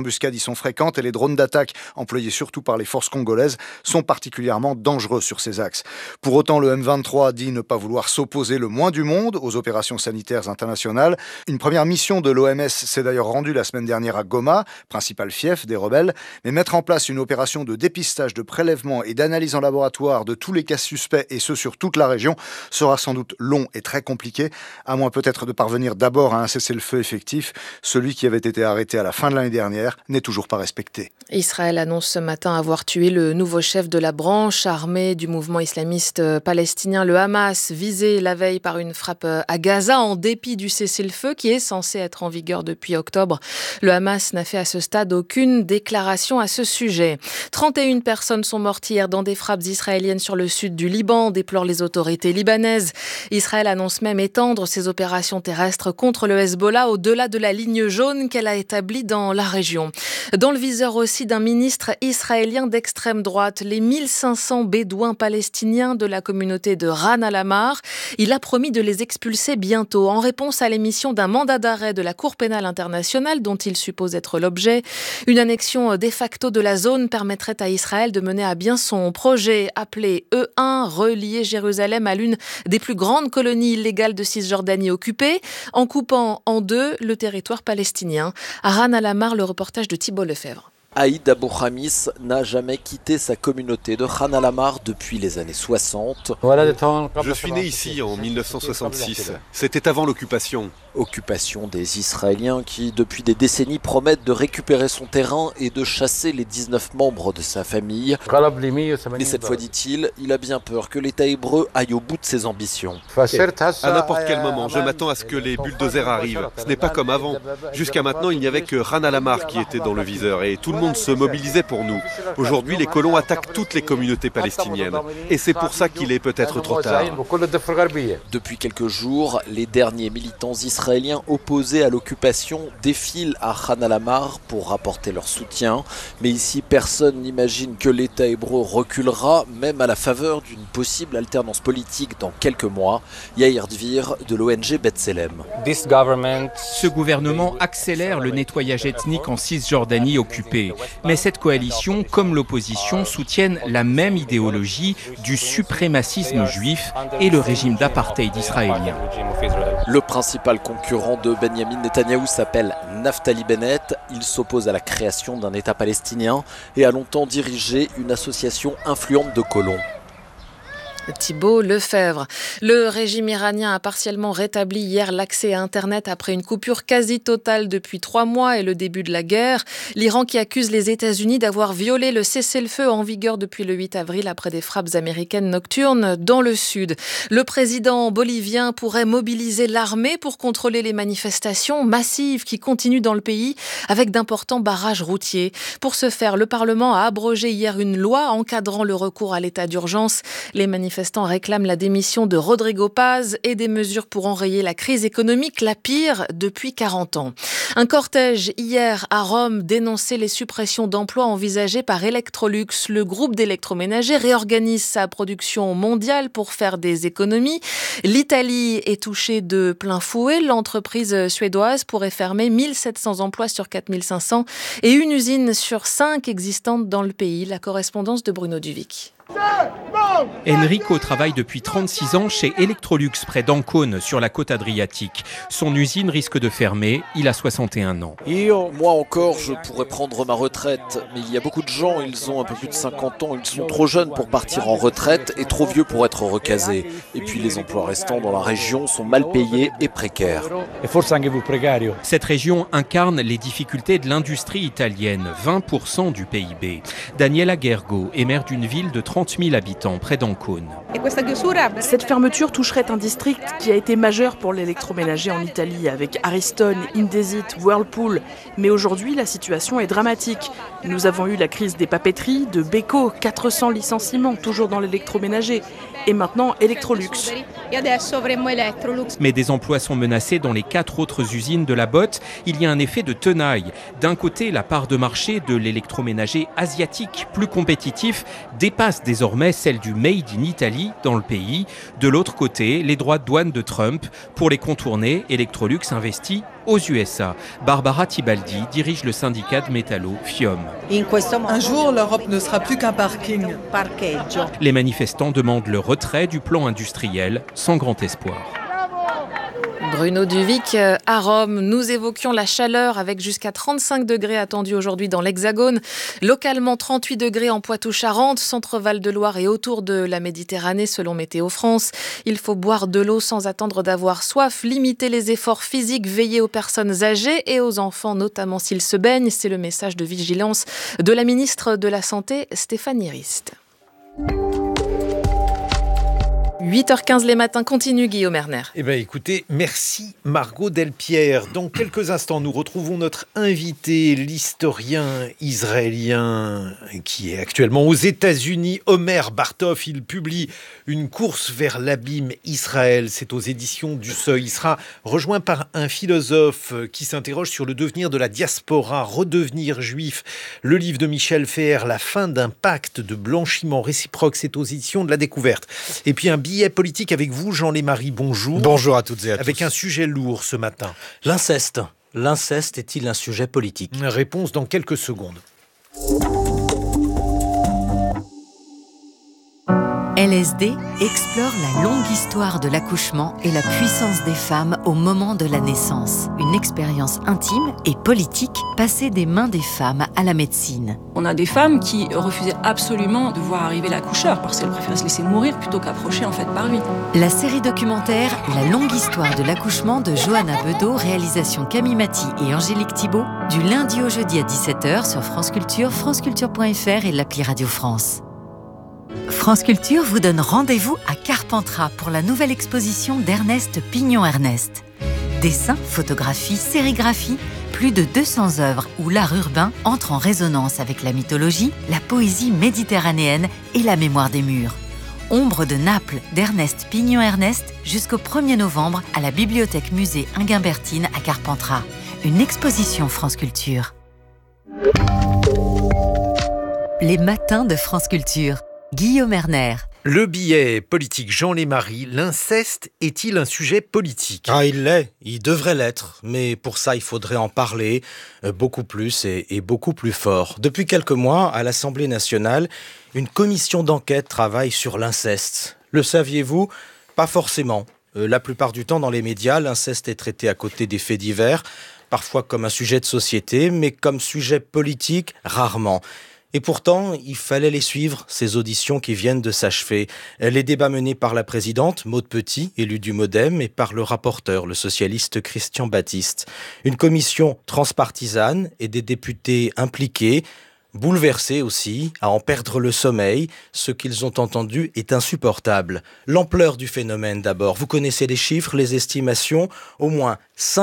S17: embuscades y sont fréquentes et les drones d'attaque, employés surtout par les forces congolaises, sont particulièrement dangereux sur ces axes. Pour autant, le M23 dit ne pas vouloir s'opposer le moins du monde aux opérations sanitaires internationales. Une première mission de l'OMS s'est d'ailleurs rendue la semaine dernière à Goma, principal fief des rebelles, mais mettre en place une opération de dépistage, de prélèvement et d'analyse en laboratoire de tous les cas suspects, et ce sur toute la région, sera sans doute long et très compliqué, à moins peut-être de parvenir d'abord à un cessez-le-feu effectif. Celui qui avait été arrêté à la fin de l'année dernière n'est toujours pas respecté.
S18: Israël annonce ce matin avoir tué le nouveau chef de la branche armée du mouvement islamiste palestinien, le Hamas, visé la veille par une frappe à Gaza en dépit du cessez-le-feu qui est censé être en vigueur depuis octobre. Le Hamas n'a fait à ce stade aucune déclaration à ce sujet. 31 personnes sont mortes hier dans des frappes israéliennes sur le sud du Liban, déplorent les autorités libanaises. Israël annonce même étendre ses opérations terrestres contre le Hezbollah au-delà de la ligne jaune qu'elle a établie dans la région. Dans le viseur aussi d'un ministre israélien d'extrême droite, les 1500 bédouins palestiniens de la communauté de Ran al-Amar. Il a promis de les expulser bientôt en réponse à l'émission d'un mandat d'arrêt de la Cour pénale internationale dont il suppose être l'objet. Une annexion de facto de la zone permettrait à Israël de mener à bien son projet appelé E1, relier Jérusalem à l'une des plus grandes colonies illégales de Cisjordanie occupée, en coupant en deux le territoire palestinien. À Ran al-Amar, le reportage de Thibault Lefebvre.
S19: Aïd Abou Khamis n'a jamais quitté sa communauté de Ran al-Amar depuis les années 60.
S20: Je suis né ici en 1966. C'était avant l'occupation.
S19: Occupation des Israéliens qui, depuis des décennies, promettent de récupérer son terrain et de chasser les 19 membres de sa famille. Mais cette fois, dit-il, il a bien peur que l'État hébreu aille au bout de ses ambitions.
S20: À n'importe quel moment, je m'attends à ce que les bulldozers arrivent. Ce n'est pas comme avant. Jusqu'à maintenant, il n'y avait que Ran al-Amar qui était dans le viseur et tout le monde se mobilisait pour nous. Aujourd'hui, les colons attaquent toutes les communautés palestiniennes. Et c'est pour ça qu'il est peut-être trop tard.
S19: Depuis quelques jours, les derniers militants israéliens opposés à l'occupation défilent à Ran al-Amar pour rapporter leur soutien. Mais ici, personne n'imagine que l'État hébreu reculera, même à la faveur d'une possible alternance politique dans quelques mois. Yair Dvir de l'ONG B'Tselem.
S21: Ce gouvernement accélère le nettoyage ethnique en Cisjordanie occupée. Mais cette coalition, comme l'opposition, soutiennent la même idéologie du suprémacisme juif et le régime d'apartheid israélien.
S19: Le principal concurrent de Benyamin Netanyahou s'appelle Naftali Bennett. Il s'oppose à la création d'un État palestinien et a longtemps dirigé une association influente de colons.
S18: Thibault Lefebvre. Le régime iranien a partiellement rétabli hier l'accès à Internet après une coupure quasi totale depuis 3 mois et le début de la guerre. L'Iran qui accuse les États-Unis d'avoir violé le cessez-le-feu en vigueur depuis le 8 avril après des frappes américaines nocturnes dans le sud. Le président bolivien pourrait mobiliser l'armée pour contrôler les manifestations massives qui continuent dans le pays avec d'importants barrages routiers. Pour ce faire, le Parlement a abrogé hier une loi encadrant le recours à l'état d'urgence. Les manifestants réclament la démission de Rodrigo Paz et des mesures pour enrayer la crise économique, la pire depuis 40 ans. Un cortège hier à Rome dénonçait les suppressions d'emplois envisagées par Electrolux. Le groupe d'électroménagers réorganise sa production mondiale pour faire des économies. L'Italie est touchée de plein fouet. L'entreprise suédoise pourrait fermer 1700 emplois sur 4500 et une usine sur 5 existantes dans le pays. La correspondance de Bruno Duvic.
S21: Enrico travaille depuis 36 ans chez Electrolux près d'Ancône sur la côte adriatique. Son usine risque de fermer, il a 61 ans.
S19: Moi encore, je pourrais prendre ma retraite, mais il y a beaucoup de gens, ils ont un peu plus de 50 ans, ils sont trop jeunes pour partir en retraite et trop vieux pour être recasés. Et puis les emplois restants dans la région sont mal payés et précaires.
S21: Cette région incarne les difficultés de l'industrie italienne, 20% du PIB. Daniela Gergo est maire d'une ville de 30 000 habitants près d'Ancône.
S22: Cette fermeture toucherait un district qui a été majeur pour l'électroménager en Italie avec Ariston, Indesit, Whirlpool. Mais aujourd'hui, la situation est dramatique. Nous avons eu la crise des papeteries, de Beko, 400 licenciements toujours dans l'électroménager. Et maintenant, Electrolux.
S21: Mais des emplois sont menacés dans les 4 autres usines de la botte. Il y a un effet de tenaille. D'un côté, la part de marché de l'électroménager asiatique, plus compétitif, dépasse désormais celle du Made in Italy Italie, dans le pays. De l'autre côté, les droits de douane de Trump. Pour les contourner, Electrolux investit aux USA. Barbara Tibaldi dirige le syndicat de métallo FIOM.
S3: Un jour, l'Europe ne sera plus qu'un parking.
S21: Les manifestants demandent le retrait du plan industriel sans grand espoir.
S18: Bruno Duvic à Rome. Nous évoquions la chaleur avec jusqu'à 35 degrés attendus aujourd'hui dans l'Hexagone. Localement, 38 degrés en Poitou-Charentes, centre Val-de-Loire et autour de la Méditerranée selon Météo France. Il faut boire de l'eau sans attendre d'avoir soif, limiter les efforts physiques, veiller aux personnes âgées et aux enfants, notamment s'ils se baignent. C'est le message de vigilance de la ministre de la Santé, Stéphanie Rist. 8h15 les matins, continue Guillaume Erner.
S2: Écoutez, merci Margot Delpierre. Dans quelques instants, nous retrouvons notre invité, l'historien israélien qui est actuellement aux États-Unis, Omer Bartov. Il publie Une course vers l'abîme Israël. C'est aux éditions du Seuil. Il sera rejoint par un philosophe qui s'interroge sur le devenir de la diaspora, redevenir juif. Le livre de Michel Feher, La fin d'un pacte de blanchiment réciproque. C'est aux éditions de La Découverte. Et puis un billet politique avec vous, Jean Lémarie, bonjour.
S5: Bonjour à toutes et à tous.
S2: Avec un sujet lourd ce matin.
S5: L'inceste. L'inceste est-il un sujet politique ?
S2: Réponse dans quelques secondes.
S23: LSD explore la longue histoire de l'accouchement et la puissance des femmes au moment de la naissance. Une expérience intime et politique passée des mains des femmes à la médecine.
S24: On a des femmes qui refusaient absolument de voir arriver l'accoucheur parce qu'elles préféraient se laisser mourir plutôt qu'approcher par lui.
S23: La série documentaire La longue histoire de l'accouchement de Johanna Bedeau, réalisation Camille Maty et Angélique Thibault, du lundi au jeudi à 17h sur France Culture, franceculture.fr et l'appli Radio France. France Culture vous donne rendez-vous à Carpentras pour la nouvelle exposition d'Ernest Pignon-Ernest. Dessins, photographies, sérigraphies, plus de 200 œuvres où l'art urbain entre en résonance avec la mythologie, la poésie méditerranéenne et la mémoire des murs. Ombre de Naples d'Ernest Pignon-Ernest jusqu'au 1er novembre à la Bibliothèque Musée Inguimbertine à Carpentras. Une exposition France Culture. Les matins de France Culture. Guillaume Erner.
S2: Le billet politique Jean Lémarie, l'inceste est-il un sujet politique ?
S5: Il l'est, il devrait l'être, mais pour ça il faudrait en parler beaucoup plus et beaucoup plus fort. Depuis quelques mois, à l'Assemblée nationale, une commission d'enquête travaille sur l'inceste. Le saviez-vous ? Pas forcément. La plupart du temps dans les médias, l'inceste est traité à côté des faits divers, parfois comme un sujet de société, mais comme sujet politique, rarement. Et pourtant, il fallait les suivre, ces auditions qui viennent de s'achever. Les débats menés par la présidente, Maud Petit, élue du MoDem, et par le rapporteur, le socialiste Christian Baptiste. Une commission transpartisane et des députés impliqués, bouleversés aussi, à en perdre le sommeil. Ce qu'ils ont entendu est insupportable. L'ampleur du phénomène d'abord. Vous connaissez les chiffres, les estimations. Au moins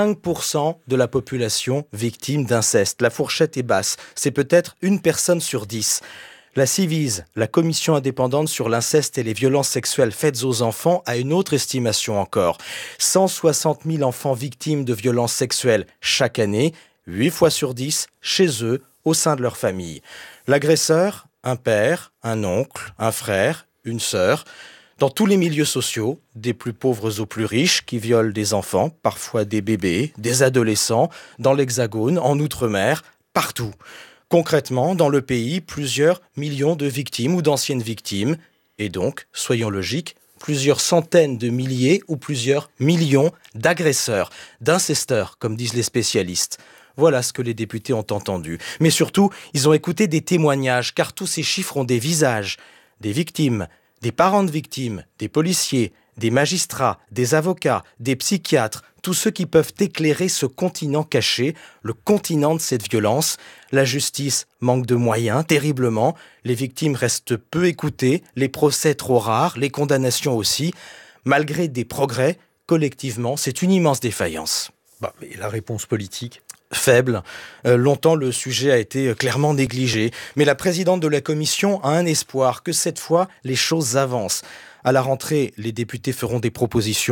S5: 5% de la population victime d'inceste. La fourchette est basse. C'est peut-être une personne sur 10. La Civise, la commission indépendante sur l'inceste et les violences sexuelles faites aux enfants, a une autre estimation encore. 160 000 enfants victimes de violences sexuelles chaque année, 8 fois sur 10 chez eux, au sein de leur famille. L'agresseur, un père, un oncle, un frère, une sœur, dans tous les milieux sociaux, des plus pauvres aux plus riches, qui violent des enfants, parfois des bébés, des adolescents, dans l'Hexagone, en Outre-mer, partout. Concrètement, dans le pays, plusieurs millions de victimes ou d'anciennes victimes, et donc, soyons logiques, plusieurs centaines de milliers ou plusieurs millions d'agresseurs, d'incesteurs, comme disent les spécialistes. Voilà ce que les députés ont entendu. Mais surtout, ils ont écouté des témoignages, car tous ces chiffres ont des visages. Des victimes, des parents de victimes, des policiers, des magistrats, des avocats, des psychiatres, tous ceux qui peuvent éclairer ce continent caché, le continent de cette violence. La justice manque de moyens, terriblement. Les victimes restent peu écoutées, les procès trop rares, les condamnations aussi. Malgré des progrès, collectivement, c'est une immense défaillance.
S2: Et la réponse politique ?
S5: Faible. Longtemps, le sujet a été clairement négligé. Mais la présidente de la commission a un espoir que cette fois, les choses avancent. À la rentrée, les députés feront des propositions.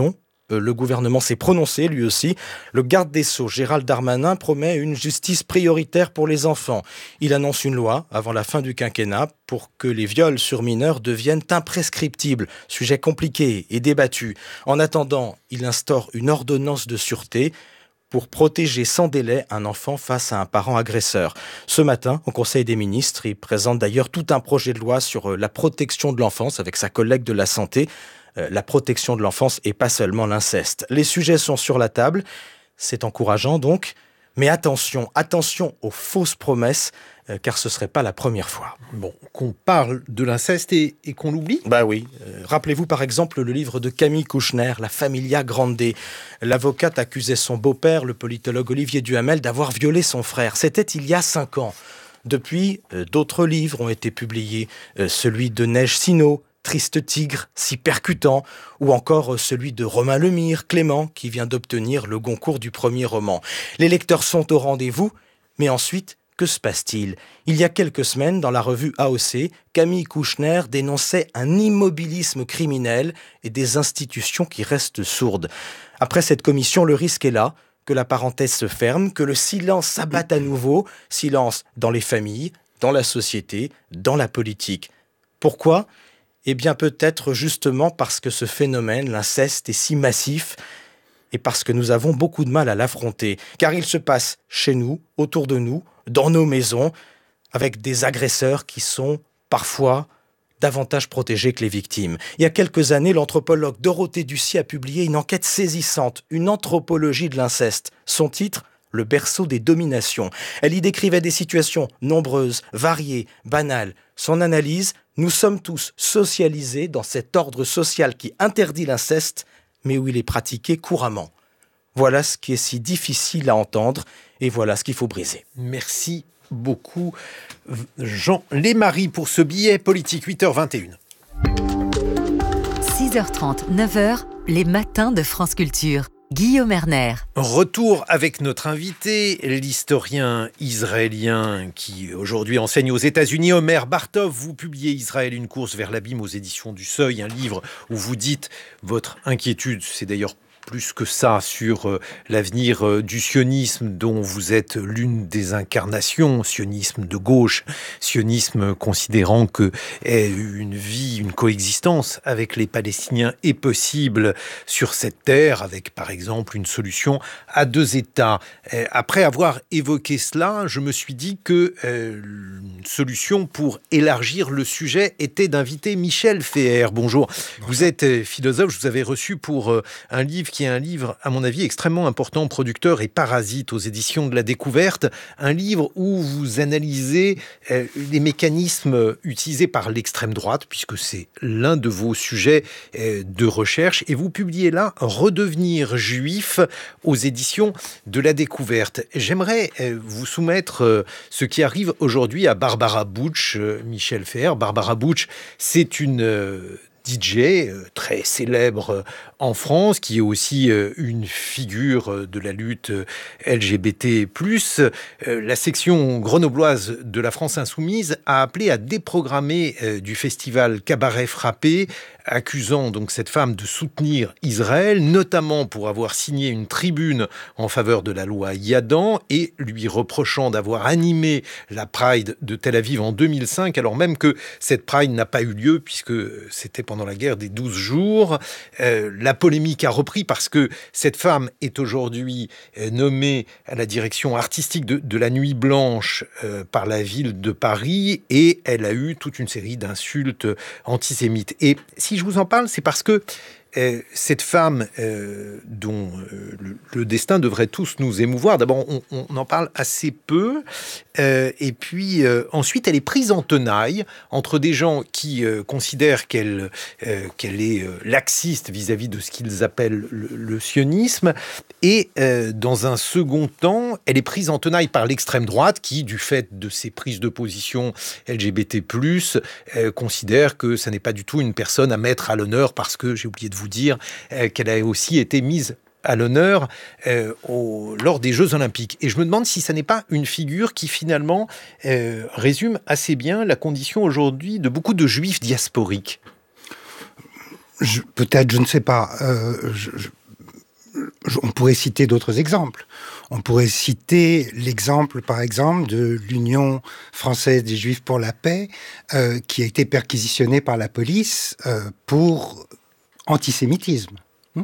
S5: Le gouvernement s'est prononcé, lui aussi. Le garde des Sceaux, Gérald Darmanin, promet une justice prioritaire pour les enfants. Il annonce une loi avant la fin du quinquennat pour que les viols sur mineurs deviennent imprescriptibles. Sujet compliqué et débattu. En attendant, il instaure une ordonnance de sûreté pour protéger sans délai un enfant face à un parent agresseur. Ce matin, au Conseil des ministres, il présente d'ailleurs tout un projet de loi sur la protection de l'enfance avec sa collègue de la santé. La protection de l'enfance et pas seulement l'inceste. Les sujets sont sur la table, c'est encourageant donc, mais attention aux fausses promesses, car ce ne serait pas la première fois.
S2: Bon, qu'on parle de l'inceste et qu'on l'oublie ?
S5: Bah oui. Rappelez-vous par exemple le livre de Camille Kouchner, La Familia Grande. L'avocate accusait son beau-père, le politologue Olivier Duhamel, d'avoir violé son frère. C'était il y a 5 ans. Depuis, d'autres livres ont été publiés. Celui de Neige Sino, Triste tigre, si percutant, ou encore celui de Romain Lemire, Clément, qui vient d'obtenir le Goncourt du premier roman. Les lecteurs sont au rendez-vous, mais ensuite, que se passe-t-il ? Il y a quelques semaines, dans la revue AOC, Camille Kouchner dénonçait un immobilisme criminel et des institutions qui restent sourdes. Après cette commission, le risque est là, que la parenthèse se ferme, que le silence s'abatte à nouveau, silence dans les familles, dans la société, dans la politique. Pourquoi ? Eh bien peut-être justement parce que ce phénomène, l'inceste, est si massif et parce que nous avons beaucoup de mal à l'affronter. Car il se passe chez nous, autour de nous, dans nos maisons, avec des agresseurs qui sont parfois davantage protégés que les victimes. Il y a quelques années, l'anthropologue Dorothée Ducy a publié une enquête saisissante, une anthropologie de l'inceste. Son titre ? Le berceau des dominations. Elle y décrivait des situations nombreuses, variées, banales. Son analyse, nous sommes tous socialisés dans cet ordre social qui interdit l'inceste, mais où il est pratiqué couramment. Voilà ce qui est si difficile à entendre, et voilà ce qu'il faut briser.
S2: Merci beaucoup, Jean Lémarie, pour ce billet politique, 8h21.
S23: 6h30, 9h, les matins de France Culture. Guillaume Erner.
S2: Retour avec notre invité, l'historien israélien qui aujourd'hui enseigne aux États-Unis, Omer Bartov. Vous publiez Israël, une course vers l'abîme aux éditions du Seuil, un livre où vous dites votre inquiétude, c'est d'ailleurs plus que ça, sur l'avenir du sionisme dont vous êtes l'une des incarnations, sionisme de gauche, sionisme considérant que une vie, une coexistence avec les Palestiniens est possible sur cette terre, avec par exemple une solution à 2 États. Après avoir évoqué cela, je me suis dit que une solution pour élargir le sujet était d'inviter Michel Feher. Bonjour. Vous êtes philosophe, je vous avais reçu pour un livre qui est un livre, à mon avis, extrêmement important, Producteur et Parasite, aux éditions de la Découverte. Un livre où vous analysez les mécanismes utilisés par l'extrême droite, puisque c'est l'un de vos sujets de recherche. Et vous publiez là Redevenir juif aux éditions de la Découverte. J'aimerais vous soumettre ce qui arrive aujourd'hui à Barbara Bush, Michel Feher. Barbara Bush, c'est une DJ très célèbre en France, qui est aussi une figure de la lutte LGBT+. La section grenobloise de la France Insoumise a appelé à déprogrammer du festival Cabaret Frappé, accusant donc cette femme de soutenir Israël, notamment pour avoir signé une tribune en faveur de la loi Yadan, et lui reprochant d'avoir animé la Pride de Tel Aviv en 2005, alors même que cette Pride n'a pas eu lieu, puisque c'était pendant la guerre des 12 jours. La polémique a repris parce que cette femme est aujourd'hui nommée à la direction artistique de la Nuit Blanche par la ville de Paris, et elle a eu toute une série d'insultes antisémites. Et si je vous en parle, c'est parce que cette femme dont le destin devrait tous nous émouvoir, d'abord on en parle assez peu, et puis ensuite elle est prise en tenaille entre des gens qui considèrent qu'elle est laxiste vis-à-vis de ce qu'ils appellent le sionisme, et dans un second temps elle est prise en tenaille par l'extrême droite qui, du fait de ses prises de position LGBT+, considère que ça n'est pas du tout une personne à mettre à l'honneur, parce que, j'ai oublié de vous dire qu'elle a aussi été mise à l'honneur lors des Jeux Olympiques. Et je me demande si ça n'est pas une figure qui finalement résume assez bien la condition aujourd'hui de beaucoup de juifs diasporiques.
S6: Peut-être, je ne sais pas. on pourrait citer d'autres exemples. On pourrait citer l'exemple, par exemple, de l'Union française des Juifs pour la paix, qui a été perquisitionnée par la police pour antisémitisme.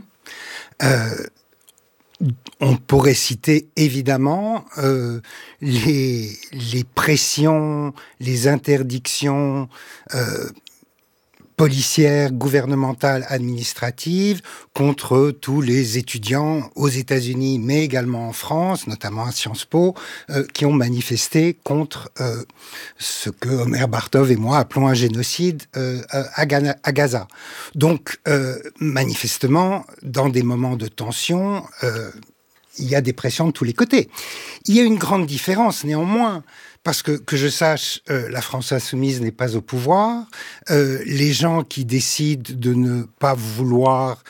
S6: On pourrait citer évidemment les pressions, les interdictions policières, gouvernementales, administratives contre tous les étudiants aux États-Unis, mais également en France, notamment à Sciences Po, qui ont manifesté contre ce que Omer Bartov et moi appelons un génocide à Gaza. Donc, manifestement, dans des moments de tension, il y a des pressions de tous les côtés. Il y a une grande différence, néanmoins, parce que je sache, la France insoumise n'est pas au pouvoir. Les gens qui décident de ne pas vouloir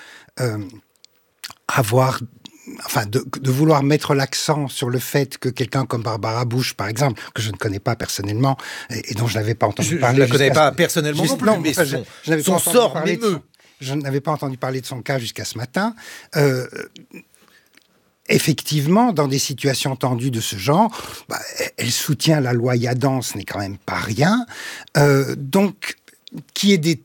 S6: de vouloir mettre l'accent sur le fait que quelqu'un comme Barbara Bush, par exemple, que je ne connais pas personnellement et dont je n'avais pas entendu parler...
S2: Je ne la connais pas personnellement non plus, mais son sort m'émeut.
S6: Je n'avais pas entendu parler de son cas jusqu'à ce matin. Effectivement, dans des situations tendues de ce genre, elle soutient la loi Yadan, ce n'est quand même pas rien. Donc, qu'il y ait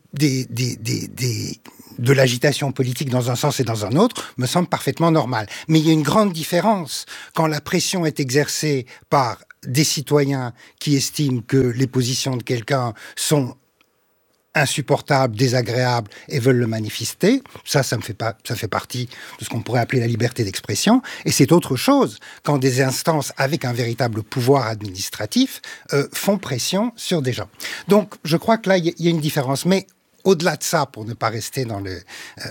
S6: de l'agitation politique dans un sens et dans un autre, me semble parfaitement normal. Mais il y a une grande différence quand la pression est exercée par des citoyens qui estiment que les positions de quelqu'un sont insupportables, désagréables et veulent le manifester. Ça fait partie de ce qu'on pourrait appeler la liberté d'expression. Et c'est autre chose quand des instances avec un véritable pouvoir administratif font pression sur des gens. Donc, je crois que là, il y a une différence. Mais au-delà de ça, pour ne pas rester dans le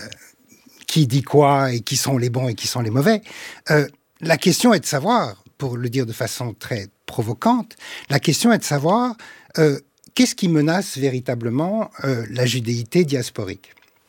S6: qui dit quoi et qui sont les bons et qui sont les mauvais, la question est de savoir, pour le dire de façon très provocante, la question est de savoir qu'est-ce qui menace véritablement la judéité diasporique.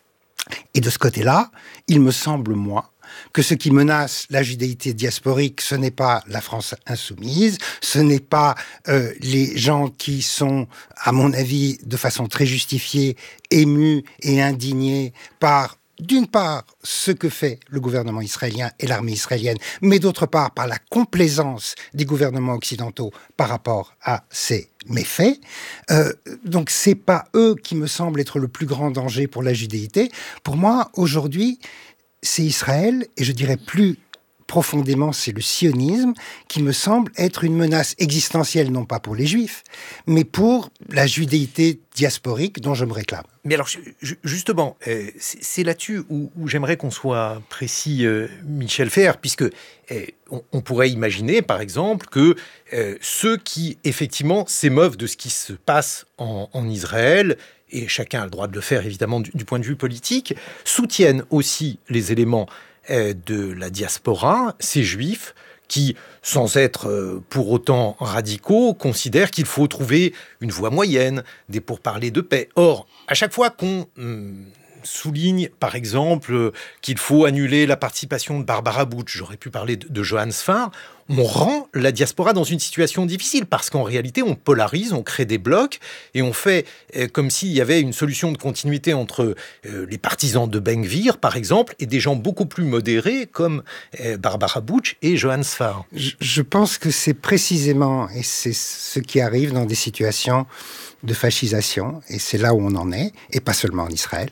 S6: Et de ce côté-là, il me semble, moi, que ce qui menace la judéité diasporique, ce n'est pas la France insoumise, ce n'est pas les gens qui sont, à mon avis, de façon très justifiée, émus et indignés par, d'une part, ce que fait le gouvernement israélien et l'armée israélienne, mais d'autre part, par la complaisance des gouvernements occidentaux par rapport à ces méfaits. Donc, c'est pas eux qui me semblent être le plus grand danger pour la judéité. Pour moi, aujourd'hui, c'est Israël, et je dirais plus profondément, c'est le sionisme, qui me semble être une menace existentielle, non pas pour les Juifs, mais pour la judéité diasporique dont je me réclame.
S2: Mais alors, justement, c'est là-dessus où j'aimerais qu'on soit précis, Michel Fer, puisque on pourrait imaginer, par exemple, que ceux qui, effectivement, s'émeuvent de ce qui se passe en Israël, et chacun a le droit de le faire, évidemment, du point de vue politique, soutiennent aussi les éléments de la diaspora, ces juifs qui, sans être pour autant radicaux, considèrent qu'il faut trouver une voie moyenne, des pourparlers de paix. Or, à chaque fois qu'on souligne, par exemple, qu'il faut annuler la participation de Barbara Bush, j'aurais pu parler de Johann Sfar, on rend la diaspora dans une situation difficile, parce qu'en réalité, on polarise, on crée des blocs, et on fait comme s'il y avait une solution de continuité entre les partisans de Ben Gvir, par exemple, et des gens beaucoup plus modérés, comme Barbara Bush et Johann Sfar.
S6: Je pense que c'est précisément, et c'est ce qui arrive dans des situations de fascisation, et c'est là où on en est, et pas seulement en Israël,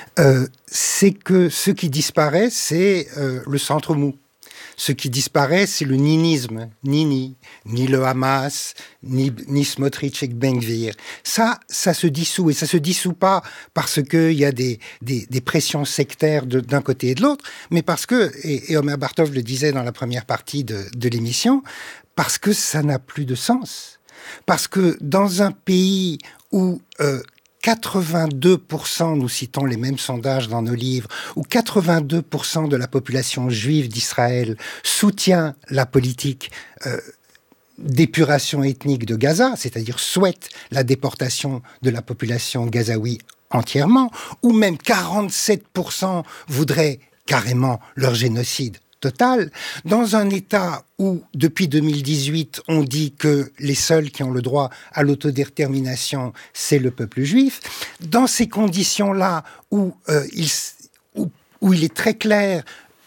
S6: c'est que ce qui disparaît, c'est le centre mou. Ce qui disparaît, c'est le ninisme. Ni le Hamas, ni Smotrich et Ben Gvir. Ça se dissout. Et ça se dissout pas parce qu'il y a des pressions sectaires d'un côté et de l'autre, mais parce que, et Omer Bartov le disait dans la première partie de l'émission, parce que ça n'a plus de sens. Parce que dans un pays où 82%, nous citons les mêmes sondages dans nos livres, où 82% de la population juive d'Israël soutient la politique d'épuration ethnique de Gaza, c'est-à-dire souhaite la déportation de la population gazaoui entièrement, ou même 47% voudraient carrément leur génocide total, dans un État où, depuis 2018, on dit que les seuls qui ont le droit à l'autodétermination, c'est le peuple juif, dans ces conditions-là où il est très clair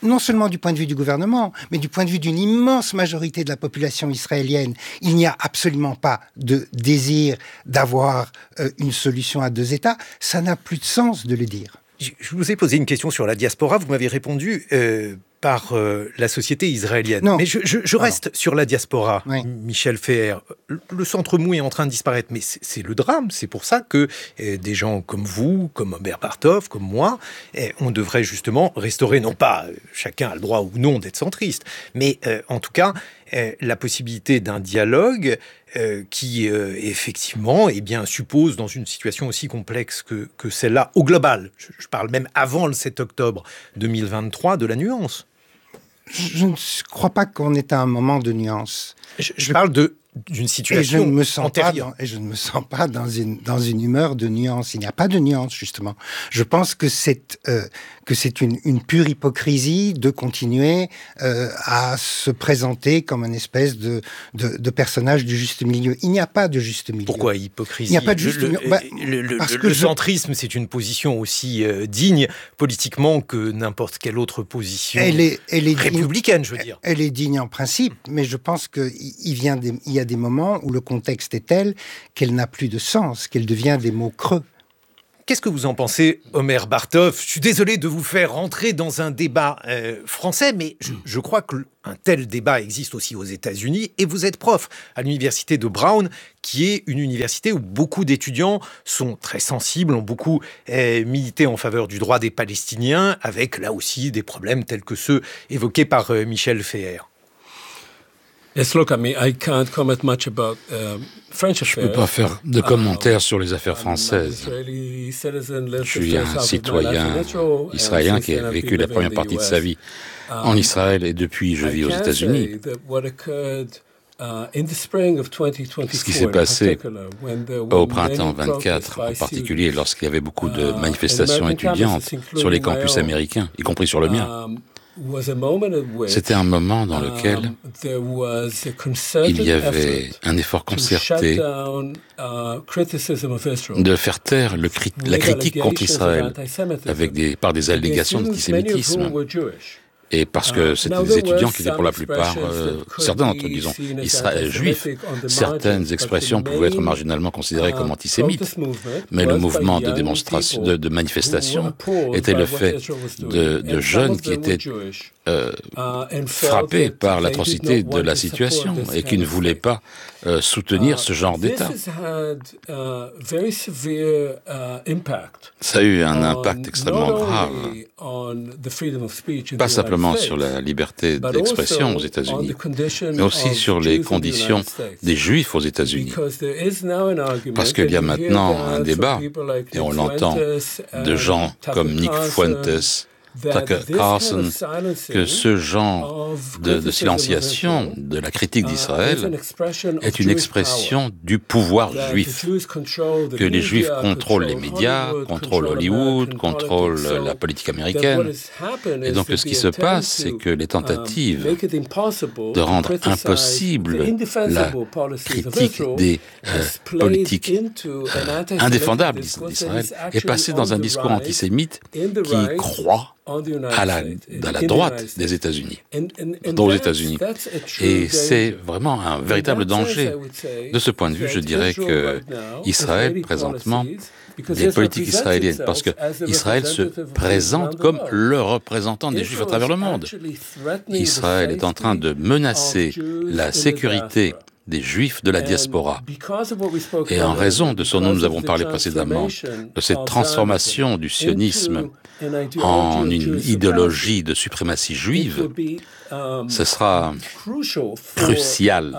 S6: non seulement du point de vue du gouvernement, mais du point de vue d'une immense majorité de la population israélienne. Il n'y a absolument pas de désir d'avoir une solution à deux États. Ça n'a plus de sens de le dire.
S2: Je vous ai posé une question sur la diaspora, vous m'avez répondu par la société israélienne.
S6: Non.
S2: Mais je reste sur la diaspora,
S6: oui.
S2: Michel Feher. Le centre mou est en train de disparaître, mais c'est le drame. C'est pour ça que des gens comme vous, comme Omer Bartov, comme moi, on devrait justement restaurer, non pas chacun a le droit ou non d'être centriste, mais en tout cas, la possibilité d'un dialogue qui, effectivement, suppose, dans une situation aussi complexe que celle-là, au global, je parle même avant le 7 octobre 2023, de la nuance.
S6: Je ne crois pas qu'on est à un moment de nuance.
S2: Je parle d'une situation antérieure.
S6: Et je ne me sens pas dans une humeur de nuance. Il n'y a pas de nuance, justement. Je pense que c'est une pure hypocrisie de continuer à se présenter comme une espèce de personnage du juste milieu. Il n'y a pas de juste milieu.
S2: Pourquoi hypocrisie ?
S6: Il n'y a pas de juste milieu.
S2: Le centrisme, c'est une position aussi digne politiquement que n'importe quelle autre position républicaine, je veux dire.
S6: Elle est digne en principe, mais je pense qu'il y a des moments où le contexte est tel qu'elle n'a plus de sens, qu'elle devient des mots creux.
S2: Qu'est-ce que vous en pensez, Omer Bartov ? Je suis désolé de vous faire rentrer dans un débat français, mais je crois qu'un tel débat existe aussi aux États-Unis, et vous êtes prof à l'université de Brown, qui est une université où beaucoup d'étudiants sont très sensibles, ont beaucoup milité en faveur du droit des Palestiniens, avec là aussi des problèmes tels que ceux évoqués par Michel Feher.
S4: Yes, look, I mean, I can't comment much about French affairs.
S7: Je ne peux pas faire de commentaires sur les affaires françaises. Je suis un citoyen israélien qui a vécu la première partie de sa vie en Israël et depuis je vis aux États-Unis. Ce qui s'est passé au printemps 24, en particulier lorsqu'il y avait beaucoup de manifestations étudiantes sur les campus américains, y compris sur le mien, c'était un moment dans lequel il y avait un effort concerté de faire taire la critique contre Israël par des allégations d'antisémitisme. Et parce que c'était des étudiants qui étaient pour la plupart, certains d'entre eux, disons, juifs. Certaines expressions pouvaient être marginalement considérées comme antisémites. Mais le mouvement de démonstration, de manifestation, était le fait de jeunes qui étaient frappés par l'atrocité de la situation et qui ne voulaient pas soutenir ce genre d'État. Ça a eu un impact extrêmement grave, pas simplement sur la liberté d'expression aux États-Unis, mais aussi sur les conditions des Juifs aux États-Unis. Parce qu'il y a maintenant un débat, et on l'entend de gens comme Nick Fuentes, Tucker Carlson, que ce genre de silenciation de la critique d'Israël est une expression du pouvoir juif, que les Juifs contrôlent les médias, contrôlent Hollywood, contrôlent la politique américaine. Et donc ce qui se passe, c'est que les tentatives de rendre impossible la critique des politiques indéfendables d'Israël est passée dans un discours antisémite qui croît à la droite des États-Unis, aux États-Unis. Et c'est vraiment un véritable danger. De ce point de vue, je dirais que Israël, présentement, les politiques israéliennes, parce que Israël se présente comme le représentant des Juifs à travers le monde. Israël est en train de menacer la sécurité des Juifs de la diaspora. Et en raison de ce dont nous avons parlé précédemment, de cette transformation du sionisme en une idéologie de suprématie juive, ce sera crucial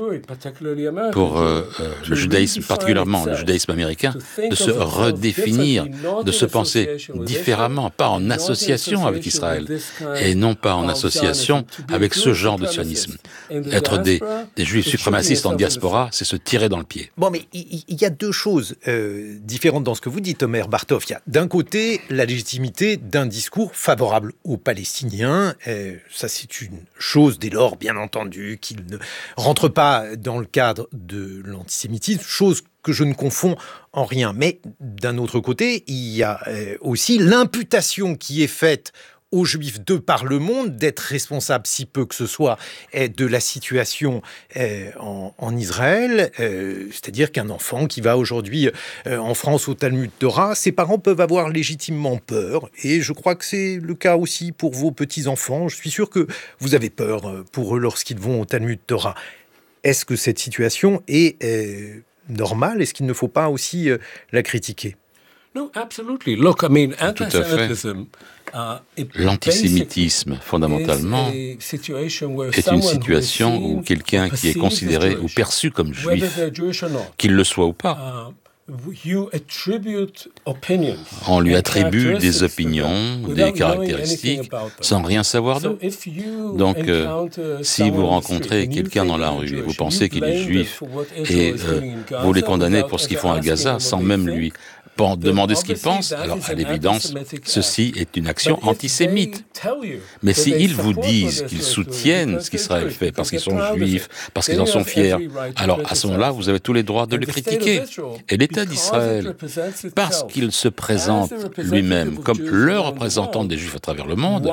S7: pour le judaïsme, particulièrement le judaïsme américain, de se redéfinir, de se penser différemment, pas en association avec Israël, et non pas en association avec ce genre de sionisme. Être des juifs suprémacistes en diaspora, c'est se tirer dans le pied.
S2: Bon, mais il y a deux choses différentes dans ce que vous dites, Omer Bartov. Il y a d'un côté la légitimité d'un discours favorable aux Palestiniens. Ça, c'est une chose, dès lors, bien entendu, qu'il ne rentre pas dans le cadre de l'antisémitisme, chose que je ne confonds en rien. Mais d'un autre côté, il y a aussi l'imputation qui est faite aux Juifs de par le monde d'être responsables, si peu que ce soit, de la situation en Israël. C'est-à-dire qu'un enfant qui va aujourd'hui en France au Talmud Torah, ses parents peuvent avoir légitimement peur. Et je crois que c'est le cas aussi pour vos petits-enfants. Je suis sûr que vous avez peur pour eux lorsqu'ils vont au Talmud Torah. Est-ce que cette situation est normale? Est-ce qu'il ne faut pas aussi la critiquer?
S7: Tout à fait. L'antisémitisme, fondamentalement, est une situation où quelqu'un qui est considéré ou perçu comme juif, qu'il le soit ou pas, on lui attribue des opinions, des caractéristiques, sans rien savoir d'eux. Donc, si vous rencontrez quelqu'un dans la rue et vous pensez qu'il est juif et vous les condamnez pour ce qu'ils font à Gaza, sans même lui demander ce qu'il pense, alors à l'évidence, ceci est une action antisémite. Mais s'ils vous disent qu'ils soutiennent ce qu'Israël fait parce qu'ils sont juifs, parce qu'ils en sont fiers, alors à ce moment-là, vous avez tous les droits de le critiquer. Et l'État d'Israël, parce qu'il se présente lui-même comme le représentant des Juifs à travers le monde,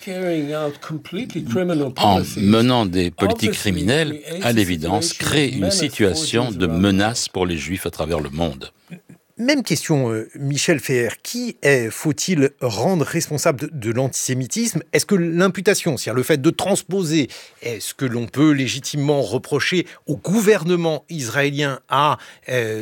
S7: en menant des politiques criminelles, à l'évidence, crée une situation de menace pour les Juifs à travers le monde.
S2: Même question, Michel Feher. Qui faut-il rendre responsable de l'antisémitisme? Est-ce que l'imputation, c'est-à-dire le fait de transposer, est-ce que l'on peut légitimement reprocher au gouvernement israélien à